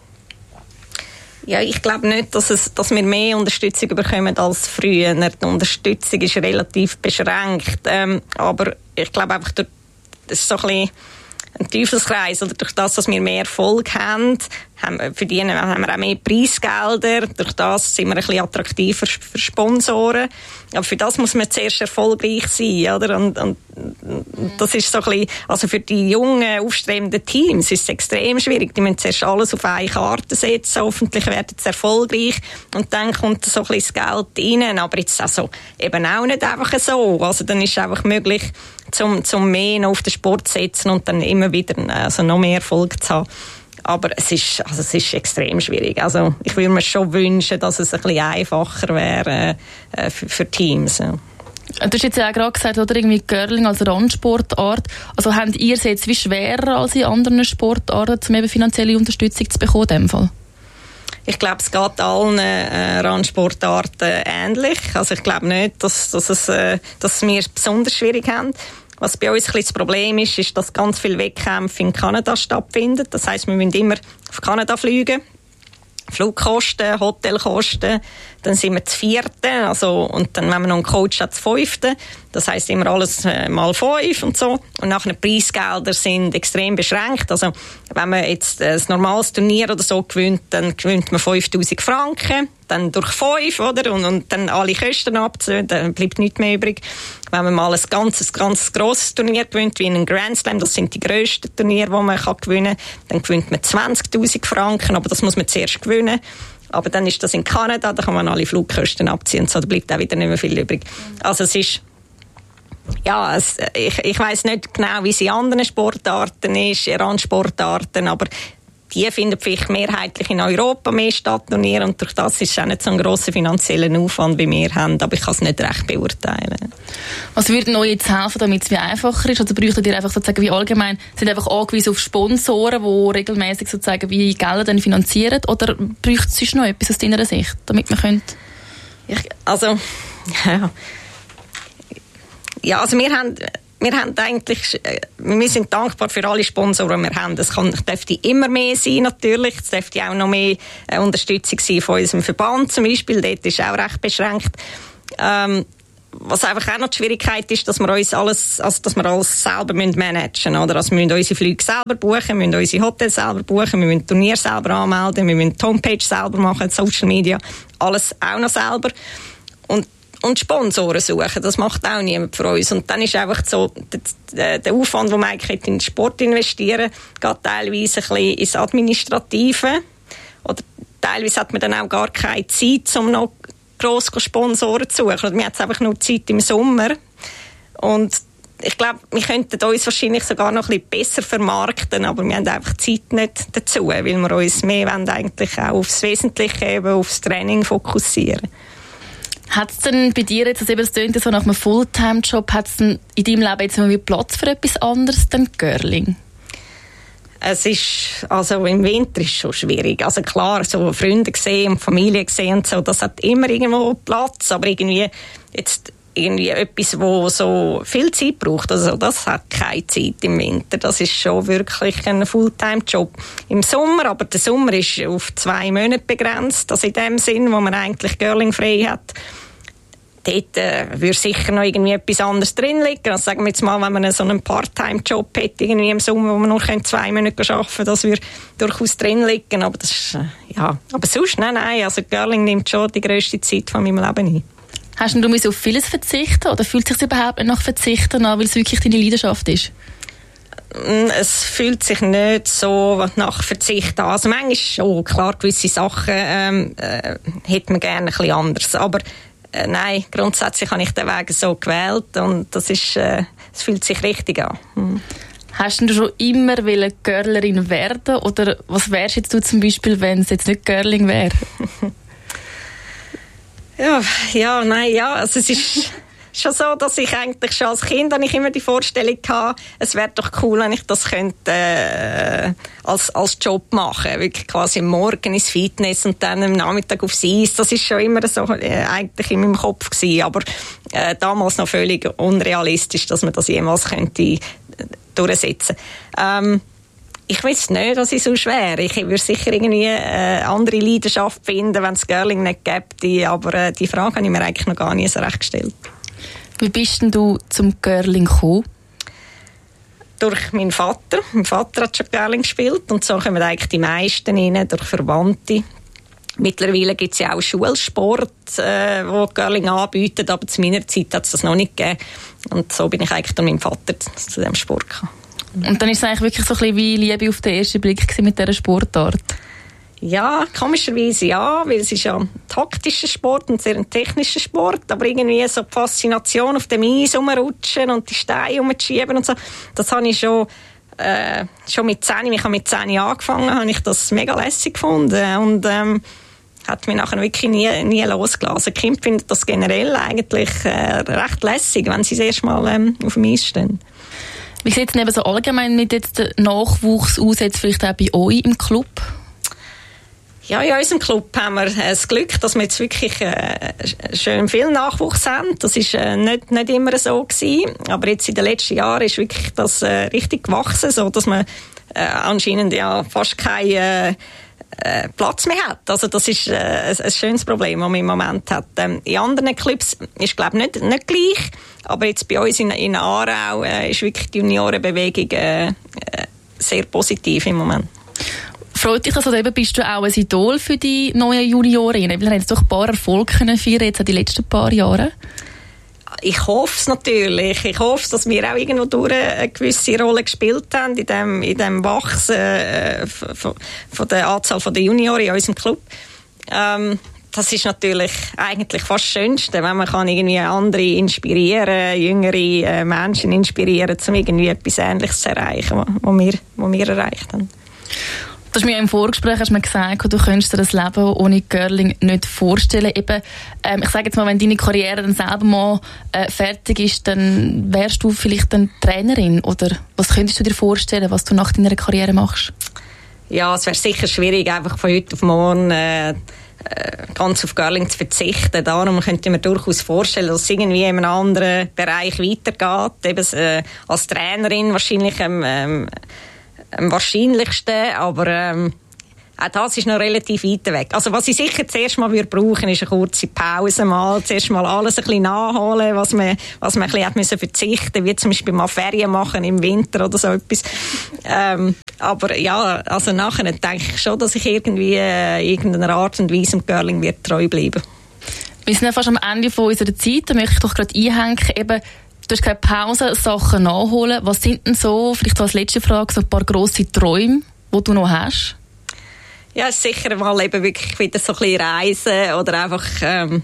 S5: Ja, ich glaube nicht, dass, es, dass wir mehr Unterstützung bekommen als früher. Die Unterstützung ist relativ beschränkt. Ähm, aber ich glaube einfach, das ist so ein bisschen ein Teufelskreis. Oder durch das, dass wir mehr Erfolg haben, haben wir, verdienen, haben wir auch mehr Preisgelder. Durch das sind wir ein bisschen attraktiver für Sponsoren. Aber für das muss man zuerst erfolgreich sein, oder? Und, und, und das ist so ein bisschen, also für die jungen, aufstrebenden Teams ist es extrem schwierig. Die müssen zuerst alles auf eine Karte setzen. Hoffentlich werden sie erfolgreich. Und dann kommt so ein bisschen das Geld rein. Aber jetzt also eben auch nicht einfach so. Also dann ist es einfach möglich, zum, zum mehr noch auf den Sport zu setzen und dann immer wieder also noch mehr Erfolg zu haben. Aber es ist, also es ist extrem schwierig. Also ich würde mir schon wünschen, dass es ein bisschen einfacher wäre äh, für, für Teams. Ja.
S4: Du hast jetzt ja auch gerade gesagt, oder irgendwie Curling als Randsportart. Also habt ihr es jetzt wie schwerer als in anderen Sportarten, um eben finanzielle Unterstützung zu bekommen in dem Fall?
S5: Ich glaube, es geht allen äh, Randsportarten ähnlich. Also ich glaube nicht, dass, dass, es, äh, dass wir es besonders schwierig haben. Was bei uns ein bisschen das Problem ist, ist, dass ganz viele Wettkämpfe in Kanada stattfinden. Das heisst, wir müssen immer auf Kanada fliegen. Flugkosten, Hotelkosten, dann sind wir zu vierten, also, und dann, wenn man noch einen Coach hat, zu fünften. Das heisst immer alles äh, mal fünf und so. Und nachher die Preisgelder sind extrem beschränkt. Also, wenn man jetzt ein normales Turnier oder so gewinnt, dann gewinnt man fünftausend Franken, dann durch fünf, oder? Und, und dann alle Kosten abziehen, dann bleibt nichts mehr übrig. Wenn man mal ein ganzes, ganz grosses Turnier gewinnt, wie einen Grand Slam, das sind die grössten Turniere, die man kann gewinnen kann, dann gewinnt man zwanzigtausend Franken, aber das muss man zuerst gewinnen. Aber dann ist das in Kanada, da kann man alle Flugkosten abziehen, so da bleibt auch wieder nicht mehr viel übrig. Also es ist, ja, es, ich, ich weiss nicht genau, wie es in anderen Sportarten ist, in Randsportarten, aber die finden vielleicht mehrheitlich in Europa mehr Stadtturniere und durch das ist es auch nicht so ein grosser finanzieller Aufwand, wie wir haben, aber ich kann es nicht recht beurteilen.
S4: Was würde euch jetzt helfen, damit es wie einfacher ist? Oder bräuchtet ihr einfach sozusagen wie allgemein, sind einfach angewiesen auf Sponsoren, die regelmäßig sozusagen wie Gelder dann finanzieren? Oder bräuchte es sonst noch etwas aus deiner Sicht, damit man könnte?
S5: Ich, also, ja. Ja, also wir haben... Wir haben eigentlich, wir sind dankbar für alle Sponsoren, die wir haben. Es kann, dürfte immer mehr sein, natürlich. Es dürfte auch noch mehr Unterstützung sein von unserem Verband zum Beispiel. Dort ist auch recht beschränkt. Ähm, was einfach auch noch die Schwierigkeit ist, dass wir uns alles, also dass wir alles selber managen müssen, oder? Also wir müssen unsere Flüge selber buchen, wir müssen unsere Hotels selber buchen, wir müssen Turnier selber anmelden, wir müssen die Homepage selber machen, Social Media, alles auch noch selber. Und Und Sponsoren suchen, das macht auch niemand für uns. Und dann ist einfach so, der, der Aufwand, den man eigentlich in den Sport investieren geht teilweise ein bisschen ins Administrative. Oder teilweise hat man dann auch gar keine Zeit, um noch gross Sponsoren zu suchen. Oder man hat einfach nur Zeit im Sommer. Und ich glaube, wir könnten uns wahrscheinlich sogar noch ein bisschen besser vermarkten, aber wir haben einfach die Zeit nicht dazu, weil wir uns mehr wollen, eigentlich auch aufs Wesentliche, eben aufs Training fokussieren.
S4: Hat es denn bei dir jetzt, also eben, das tönt so nach einem Fulltime-Job, hat es denn in deinem Leben jetzt mal Platz für etwas anderes denn Curling?
S5: Es ist, also im Winter ist es schon schwierig. Also klar, so Freunde gesehen und Familie gesehen und so, das hat immer irgendwo Platz, aber irgendwie jetzt irgendwie etwas, wo so viel Zeit braucht, also das hat keine Zeit im Winter. Das ist schon wirklich ein Fulltime-Job im Sommer, aber der Sommer ist auf zwei Monate begrenzt, also in dem Sinn, wo man eigentlich Curling frei hat. Dort äh, würde sicher noch irgendwie etwas anderes drin liegen. Also sagen wir jetzt mal, wenn man so einen Part-Time-Job hätte, irgendwie im Sommer, wo man nur zwei Monate arbeiten kann, das würde durchaus drin liegen. Aber das ist, äh, ja. Aber sonst, nein, nein, also Curling nimmt schon die grösste Zeit von meinem Leben ein.
S4: Hast du auf vieles verzichten oder fühlt es sich überhaupt nicht nach Verzichten an, weil es wirklich deine Leidenschaft ist?
S5: Es fühlt sich nicht so nach Verzicht an. Also manchmal schon, klar, gewisse Sachen ähm, äh, hätte man gerne ein bisschen anders. Aber äh, nein, grundsätzlich habe ich den Weg so gewählt und das ist, äh, es fühlt sich richtig an. Hm.
S4: Hast du schon immer Curlerin werden oder was wärst jetzt du zum Beispiel, wenn es jetzt nicht Curling wäre?
S5: Ja, ja, nein, ja, also es ist schon so, dass ich eigentlich schon als Kind habe ich immer die Vorstellung hatte, es wäre doch cool, wenn ich das könnte äh, als, als Job machen, wirklich quasi am Morgen ins Fitness und dann am Nachmittag aufs Eis, das ist schon immer so äh, eigentlich in meinem Kopf gewesen, aber äh, damals noch völlig unrealistisch, dass man das jemals könnte durchsetzen. Ähm, Ich weiß nicht, was ich so schwer. Ich würde sicher irgendwie eine äh, andere Leidenschaft finden, wenn es Curling nicht gäbe. Aber äh, die Frage habe ich mir eigentlich noch gar nicht so recht gestellt.
S4: Wie bist denn du zum Curling gekommen?
S5: Durch meinen Vater. Mein Vater hat schon Curling gespielt und so kommen eigentlich die meisten rein, durch Verwandte. Mittlerweile gibt es ja auch Schulsport, äh, wo Curling anbietet, aber zu meiner Zeit hat es das noch nicht gegeben. Und so bin ich eigentlich durch meinen Vater zu diesem Sport gekommen.
S4: Und dann ist es eigentlich wirklich so ein bisschen wie Liebe auf den ersten Blick mit dieser Sportart?
S5: Ja, komischerweise ja, weil es ist ja ein taktischer Sport und sehr ein technischer Sport, aber irgendwie so die Faszination auf dem Eis rumrutschen und die Steine rumschieben und so, das habe ich schon, äh, schon mit zehn, ich habe mit zehn angefangen, habe ich das mega lässig gefunden und ähm, hat mich nachher wirklich nie, nie losgelassen. Die Kinder finden das generell eigentlich äh, recht lässig, wenn sie das erste Mal ähm, auf dem Eis stehen.
S4: Wie sieht es denn eben so allgemein mit jetzt dem Nachwuchs aus, jetzt vielleicht auch bei euch im Club?
S5: Ja, in unserem Club haben wir das Glück, dass wir jetzt wirklich äh, schön viel Nachwuchs haben. Das war äh, nicht, nicht immer so gewesen. Aber jetzt in den letzten Jahren ist wirklich das äh, richtig gewachsen, so dass man äh, anscheinend ja fast keinen äh, äh, Platz mehr hat. Also das ist äh, ein, ein schönes Problem, das man im Moment hat. Ähm, in anderen Clubs ist glaube ich nicht, nicht gleich. Aber jetzt bei uns in, in Aarau äh, ist wirklich die Juniorenbewegung äh, äh, sehr positiv im Moment.
S4: Freut dich das, also eben bist du auch ein Idol für die neuen Juniorinnen? Wir haben jetzt doch ein paar Erfolge können feiern, jetzt in den letzten paar Jahren.
S5: Ich hoffe es natürlich. Ich hoffe, dass wir auch irgendwo durch eine gewisse Rolle gespielt haben in dem, in dem Wachsen äh, von, von der Anzahl der Junioren in unserem Club. Ähm, das ist natürlich eigentlich fast das Schönste, wenn man kann irgendwie andere inspirieren, jüngere äh, Menschen inspirieren, um irgendwie etwas Ähnliches zu erreichen, was wir, was wir erreicht haben.
S4: Du hast mir im Vorgespräch hast mir gesagt, du könntest dir das Leben ohne Curling nicht vorstellen. Eben, ähm, ich sage jetzt mal, wenn deine Karriere dann selber mal äh, fertig ist, dann wärst du vielleicht dann Trainerin, oder was könntest du dir vorstellen, was du nach deiner Karriere machst?
S5: Ja, es wäre sicher schwierig, einfach von heute auf morgen äh, ganz auf Curling zu verzichten. Darum könnte ich mir durchaus vorstellen, dass es irgendwie in einem anderen Bereich weitergeht. Eben äh, als Trainerin wahrscheinlich am, ähm, am wahrscheinlichsten, aber ähm, auch das ist noch relativ weit weg. Also was ich sicher zuerst mal würde brauchen, ist eine kurze Pause mal. Zuerst mal alles ein bisschen nachholen, was man, was man ein bisschen hat müssen verzichten, wie zum Beispiel mal Ferien machen im Winter oder so etwas. Ähm, aber ja, also nachher denke ich schon, dass ich irgendwie äh, irgendeiner Art und Weise im Curling wird treu bleiben.
S4: Wir sind ja fast am Ende von unserer Zeit. Da möchte ich doch gerade einhängen, eben, du hast keine Pause, Sachen nachholen. Was sind denn so, vielleicht als letzte Frage, so ein paar grosse Träume, die du noch hast?
S5: Ja, sicher mal eben wirklich wieder so ein bisschen reisen oder einfach ähm,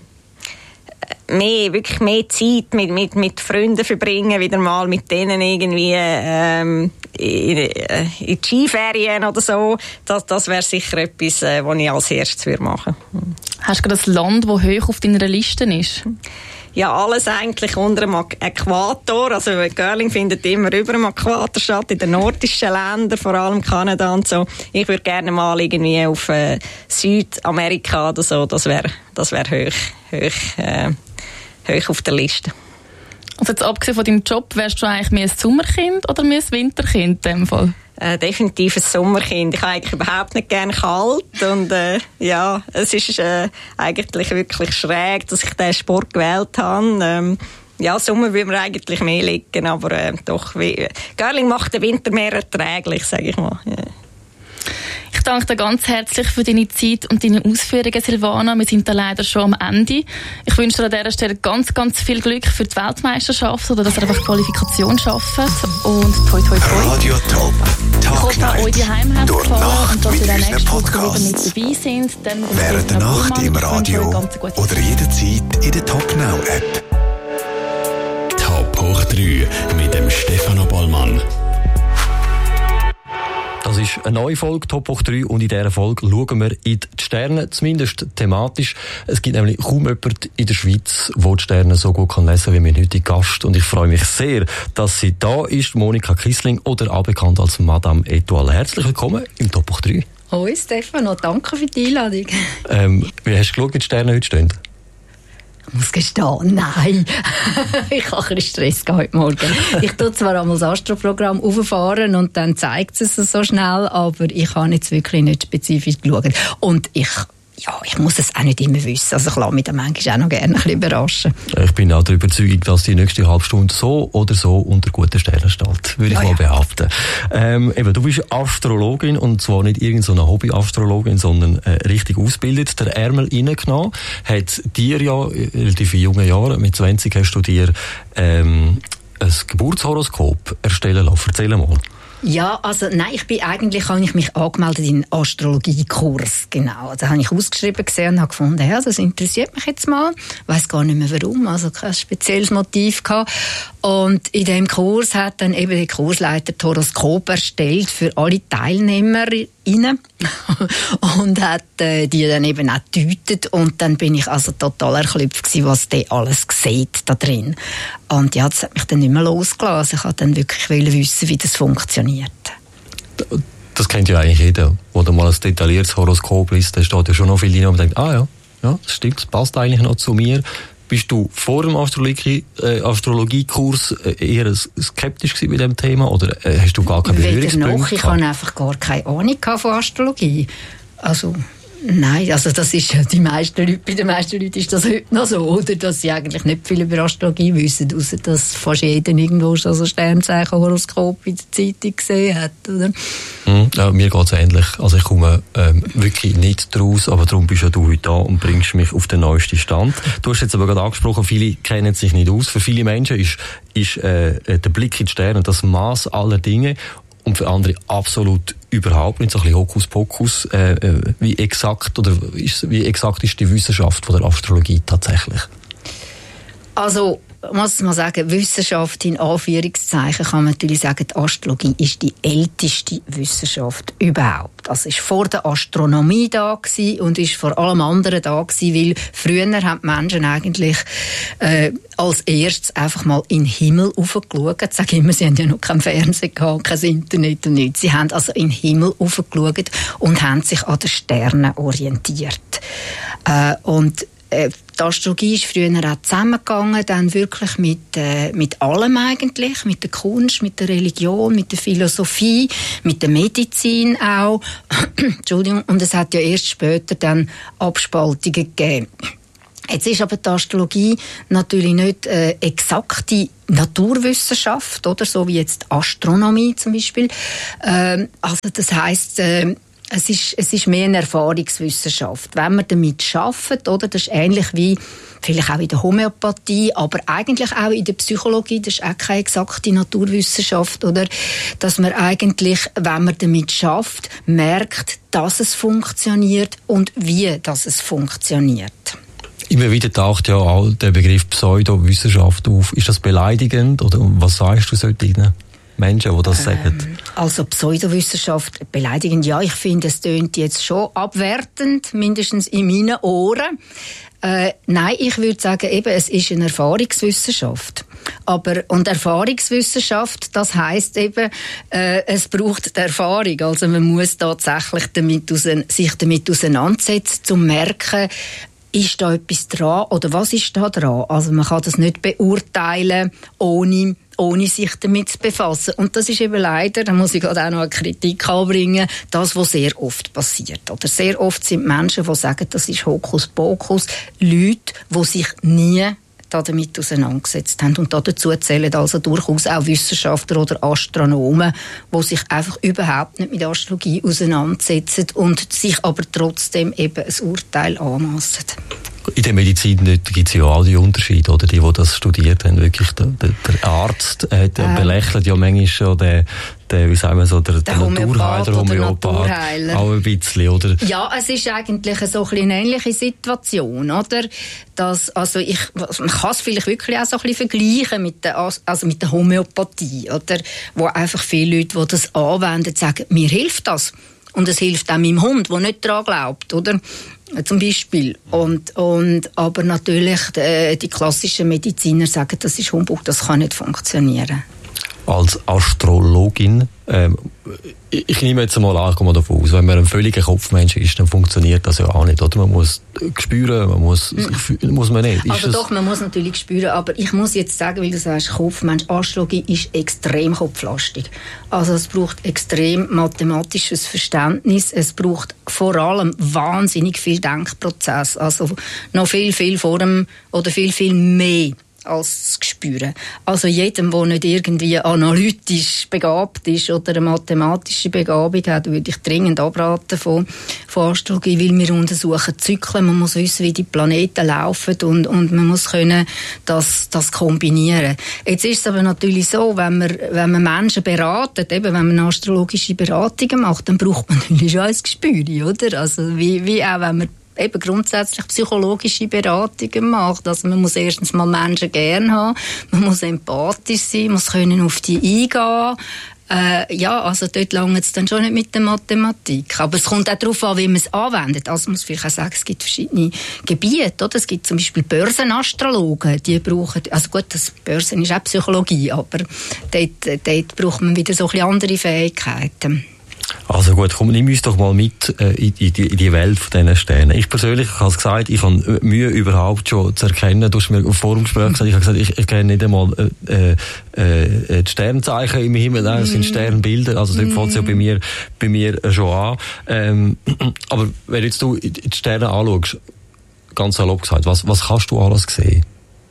S5: mehr, wirklich mehr Zeit mit, mit, mit Freunden verbringen, wieder mal mit denen irgendwie ähm, in, in die Skiferien oder so. Das, das wäre sicher etwas, äh, was ich als erstes würde machen.
S4: Hast du gerade ein Land, das hoch auf deiner Liste ist?
S5: Ja, alles eigentlich unter dem Äquator. Also Curling findet immer über dem Äquator statt, in den nordischen Ländern, vor allem Kanada und so. Ich würde gerne mal irgendwie auf äh, Südamerika oder so. Das wäre das wär hoch, hoch, äh, hoch auf der Liste.
S4: Also jetzt abgesehen von deinem Job, wärst du eigentlich mehr ein Sommerkind oder mehr ein Winterkind in dem Fall?
S5: Äh, definitiv ein Sommerkind. Ich habe eigentlich überhaupt nicht gerne kalt und äh, ja, es ist äh, eigentlich wirklich schräg, dass ich diesen Sport gewählt habe. Ähm, ja, Sommer würde mir eigentlich mehr liegen, aber äh, doch, wie, Curling macht den Winter mehr erträglich, sage ich mal. Ja.
S4: Ich danke dir ganz herzlich für deine Zeit und deine Ausführungen, Silvana. Wir sind da leider schon am Ende. Ich wünsche dir an dieser Stelle ganz, ganz viel Glück für die Weltmeisterschaft oder dass ihr einfach Qualifikation schafft. Und toi, toi, toi.
S3: Radio Top.
S4: Ich hoffe, auch euch daheim hat es
S3: Durch
S4: gefallen
S3: Nacht
S4: und dass
S3: mit
S4: ihr dann
S3: unseren
S4: nächste Woche wieder
S3: Podcasts.
S4: mit dabei sind. Dann
S3: Während der Nacht im Radio oder jederzeit in der Top Now App. Top hoch drei mit dem Stefano Bollmann.
S2: Das ist eine neue Folge, Top hoch drei, und in dieser Folge schauen wir in die Sterne, zumindest thematisch. Es gibt nämlich kaum jemanden in der Schweiz, der die Sterne so gut kann lesen kann wie mein heutiger Gast. Und ich freue mich sehr, dass sie da ist, Monika Kissling, oder auch bekannt als Madame Etoile. Herzlich willkommen im Top hoch drei.
S6: Hoi Stefano, danke für die Einladung.
S2: Ähm, wie hast du geschaut, wie die Sterne heute stehen?
S6: Ich muss gestehen, nein. Ich habe ein bisschen Stress heute Morgen. Ich tue zwar einmal das Astroprogramm auffahren und dann zeigt es so schnell, aber ich habe jetzt wirklich nicht spezifisch geschaut. Und ich, ja, ich muss es auch nicht immer wissen. Also ich lasse mich dann manchmal auch noch gerne ein bisschen überraschen.
S2: Ich bin auch der Überzeugung, dass die nächste halbe Stunde so oder so unter guten Sternen steht, würde ich
S6: ja,
S2: mal
S6: ja.
S2: behaupten. Ähm, eben, du bist Astrologin, und zwar nicht irgendeine Hobby-Astrologin, sondern äh, richtig ausgebildet. Der Ärmel reingenommen hat dir ja relativ in jungen Jahren, mit zwanzig hast du dir ähm, ein Geburtshoroskop erstellen lassen. Erzähl mal.
S6: Ja, also nein, ich bin eigentlich, habe ich mich angemeldet in einen Astrologiekurs, genau. Da habe ich ausgeschrieben gesehen und habe gefunden, ja, das interessiert mich jetzt mal. Ich weiss gar nicht mehr warum, also kein spezielles Motiv gehabt. Und in dem Kurs hat dann eben der Kursleiter das Horoskop erstellt für alle Teilnehmerinnen und hat äh, die dann eben auch gedeutet, und dann bin ich also total erklüpft gewesen, was der alles sieht da drin. Und ja, das hat mich dann nicht mehr losgelassen. Ich wollte dann wirklich wissen, wie das funktioniert.
S2: Das kennt ja eigentlich jeder, wo du mal ein detailliertes Horoskop liest, da steht ja schon noch viel rein und man denkt, ah ja, ja, das stimmt, das passt eigentlich noch zu mir. Bist du vor dem Astrologie, äh, Astrologiekurs eher skeptisch gewesen bei diesem Thema, oder äh, hast du gar keine Berührungspunkte?
S6: Weder noch, ich hatte einfach gar keine Ahnung von Astrologie. Also, nein, also das ist die meisten Leute, bei den meisten Leuten ist das heute noch so, oder? Dass sie eigentlich nicht viel über Astrologie wissen, außer dass fast jeder irgendwo schon so Sternzeichen-Horoskop in der Zeitung gesehen hat, oder?
S2: Mhm, ja, mir geht es ähnlich. Also ich komme ähm, wirklich nicht draus, aber darum bist ja du heute da und bringst mich auf den neuesten Stand. Du hast jetzt aber gerade angesprochen, viele kennen sich nicht aus. Für viele Menschen ist, ist äh, der Blick in die Sterne das Maß aller Dinge. Und für andere absolut überhaupt nicht, so ein bisschen Hokuspokus. Äh, wie exakt oder ist, wie exakt ist die Wissenschaft von der Astrologie tatsächlich?
S6: Also muss man sagen, Wissenschaft in Anführungszeichen kann man natürlich sagen, die Astrologie ist die älteste Wissenschaft überhaupt. Also ist vor der Astronomie da gewesen und ist vor allem anderen da gewesen, weil früher haben die Menschen eigentlich äh, als erstes einfach mal in den Himmel raufgeschaut. Ich sage immer, sie haben ja noch kein Fernsehen gehabt, kein Internet und nichts. Sie haben also in den Himmel raufgeschaut und haben sich an den Sternen orientiert. Äh, und äh, die Astrologie ist früher auch zusammengegangen, dann wirklich mit, äh, mit allem eigentlich, mit der Kunst, mit der Religion, mit der Philosophie, mit der Medizin auch. Entschuldigung. Und es hat ja erst später dann Abspaltungen gegeben. Jetzt ist aber die Astrologie natürlich nicht äh, exakte Naturwissenschaft, oder so wie jetzt die Astronomie zum Beispiel. Ähm, also das heisst, äh, Es ist, es ist mehr eine Erfahrungswissenschaft. Wenn man damit arbeitet, oder, das ist ähnlich wie vielleicht auch in der Homöopathie, aber eigentlich auch in der Psychologie, das ist auch keine exakte Naturwissenschaft, oder, dass man eigentlich, wenn man damit schafft, merkt, dass es funktioniert und wie dass es funktioniert.
S2: Immer wieder taucht ja auch der Begriff Pseudowissenschaft auf. Ist das beleidigend oder was sagst du solchen Menschen, die das sagen?
S6: Ähm, also Pseudowissenschaft beleidigend, ja, ich finde, es tönt jetzt schon abwertend, mindestens in meinen Ohren. Äh, nein, ich würde sagen, eben, es ist eine Erfahrungswissenschaft. Aber, und Erfahrungswissenschaft, das heisst eben, äh, es braucht die Erfahrung. Also man muss tatsächlich damit ausein- sich damit auseinandersetzen, um zu merken, ist da etwas dran oder was ist da dran? Also man kann das nicht beurteilen, ohne ohne sich damit zu befassen. Und das ist eben leider, da muss ich gerade auch noch eine Kritik anbringen, das, was sehr oft passiert. Oder sehr oft sind Menschen, die sagen, das ist Hokuspokus, Leute, die sich nie damit auseinandergesetzt haben. Und dazu zählen also durchaus auch Wissenschaftler oder Astronomen, die sich einfach überhaupt nicht mit Astrologie auseinandersetzen und sich aber trotzdem eben ein Urteil anmassen.
S2: In der Medizin gibt es ja all die Unterschiede, oder? Die, die das studiert haben, wirklich. Der, der, der Arzt hat, ähm. belächelt ja manchmal schon den, den, wie sagen wir so, der, der, der Naturheiler, Homöopath, auch ein bisschen, oder?
S6: Ja, es ist eigentlich so eine ähnliche Situation, oder? Dass, also ich, man kann es vielleicht wirklich auch so ein bisschen vergleichen mit der, also mit der Homöopathie, oder? Wo einfach viele Leute, die das anwenden, sagen, mir hilft das. Und es hilft auch meinem Hund, der nicht daran glaubt, oder? Zum Beispiel. Und, und, aber natürlich, die, die klassischen Mediziner sagen, das ist Humbug, das kann nicht funktionieren.
S2: Als Astrologin, ähm, ich, ich nehme jetzt mal an, ich gehe mal davon aus, wenn man ein völliger Kopfmensch ist, dann funktioniert das ja auch nicht, oder? Man muss spüren, man muss, mhm. muss man nicht. Ist
S6: also doch, man muss natürlich spüren, aber ich muss jetzt sagen, weil du sagst, Kopfmensch, Astrologie ist extrem kopflastig. Also es braucht extrem mathematisches Verständnis, es braucht vor allem wahnsinnig viel Denkprozess, also noch viel, viel vor dem, oder viel, viel mehr als zu spüren. Also jedem, der nicht irgendwie analytisch begabt ist oder eine mathematische Begabung hat, würde ich dringend abraten von, von Astrologie, weil wir untersuchen Zyklen, man muss wissen, wie die Planeten laufen und, und man muss können das, das kombinieren. Jetzt ist es aber natürlich so, wenn man, wenn man Menschen beratet, eben wenn man astrologische Beratungen macht, dann braucht man natürlich schon ein Gespür, oder? Also wie, wie auch wenn man eben grundsätzlich psychologische Beratungen macht. Also man muss erstens mal Menschen gern haben, man muss empathisch sein, muss können auf die eingehen. Äh, ja, also dort langt es dann schon nicht mit der Mathematik. Aber es kommt auch darauf an, wie man es anwendet. Also man muss vielleicht auch sagen, es gibt verschiedene Gebiete, oder? Es gibt zum Beispiel Börsenastrologen, die brauchen, also gut, das Börsen ist auch Psychologie, aber dort, dort braucht man wieder so ein bisschen andere Fähigkeiten.
S2: Also gut, komm, nimm uns doch mal mit äh, in, die, in die Welt von diesen Sternen. Ich persönlich, ich habe es gesagt, ich habe Mühe überhaupt schon zu erkennen. Du hast mir vor dem Gespräch gesagt, ich habe gesagt, ich, ich kenne nicht einmal äh, äh, die Sternzeichen im Himmel, nein, das sind Sternbilder, also dort mm. fängt es ja bei mir, bei mir schon an. Ähm, aber wenn jetzt du die Sterne anschaust, ganz salopp gesagt, was, was kannst du alles sehen?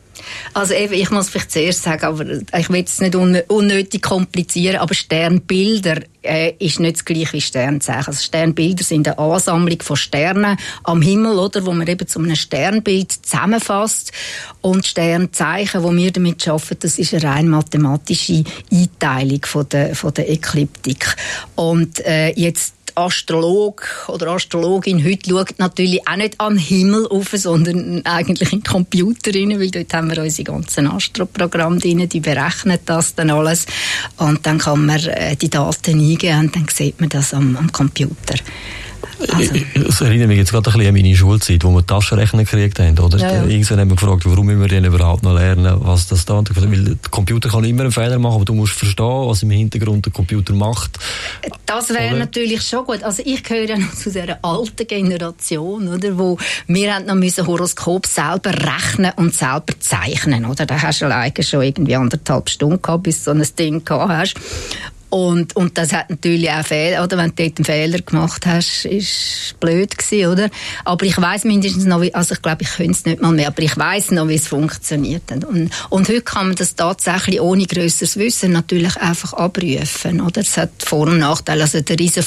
S6: Also eben, ich muss vielleicht zuerst sagen, aber ich will es nicht un- unnötig komplizieren, aber Sternbilder äh, ist nicht das gleiche wie Sternzeichen. Also Sternbilder sind eine Ansammlung von Sternen am Himmel, oder, wo man eben zu einem Sternbild zusammenfasst. Und Sternzeichen, wo wir damit arbeiten, das ist eine rein mathematische Einteilung von der, von der Ekliptik. Und äh, jetzt Astrolog oder Astrologin heute schaut natürlich auch nicht an den Himmel rauf, sondern eigentlich in den Computer rein, weil dort haben wir unsere ganzen Astroprogramme drin, die berechnen das dann alles und dann kann man äh, die Daten eingeben und dann sieht man das am, am Computer. Also.
S2: Es erinnert mich jetzt gerade ein bisschen an meine Schulzeit, wo wir Taschenrechner gekriegt haben, oder?
S6: Ja, ja.
S2: Irgendwann haben wir gefragt, warum müssen wir denn überhaupt noch lernen, was das da ist. Weil der Computer kann immer einen Fehler machen, aber du musst verstehen, was im Hintergrund der Computer macht.
S6: Das wäre natürlich schon gut. Also ich gehöre ja noch zu dieser alten Generation, oder? Wo wir haben noch müssen Horoskop selber rechnen und selber zeichnen, oder? Da hast du alleine schon irgendwie anderthalb Stunden gehabt, bis du so ein Ding gehabt hast. Und, und das hat natürlich auch Fehler, oder? Wenn du dort einen Fehler gemacht hast, ist blöd gewesen, oder? Aber ich weiss mindestens noch, wie, also ich glaube, ich könnte es nicht mal mehr, aber ich weiss noch, wie es funktioniert. Und, und heute kann man das tatsächlich ohne grösseres Wissen natürlich einfach abrufen, oder? Es hat Vor- und Nachteile. Also der riesen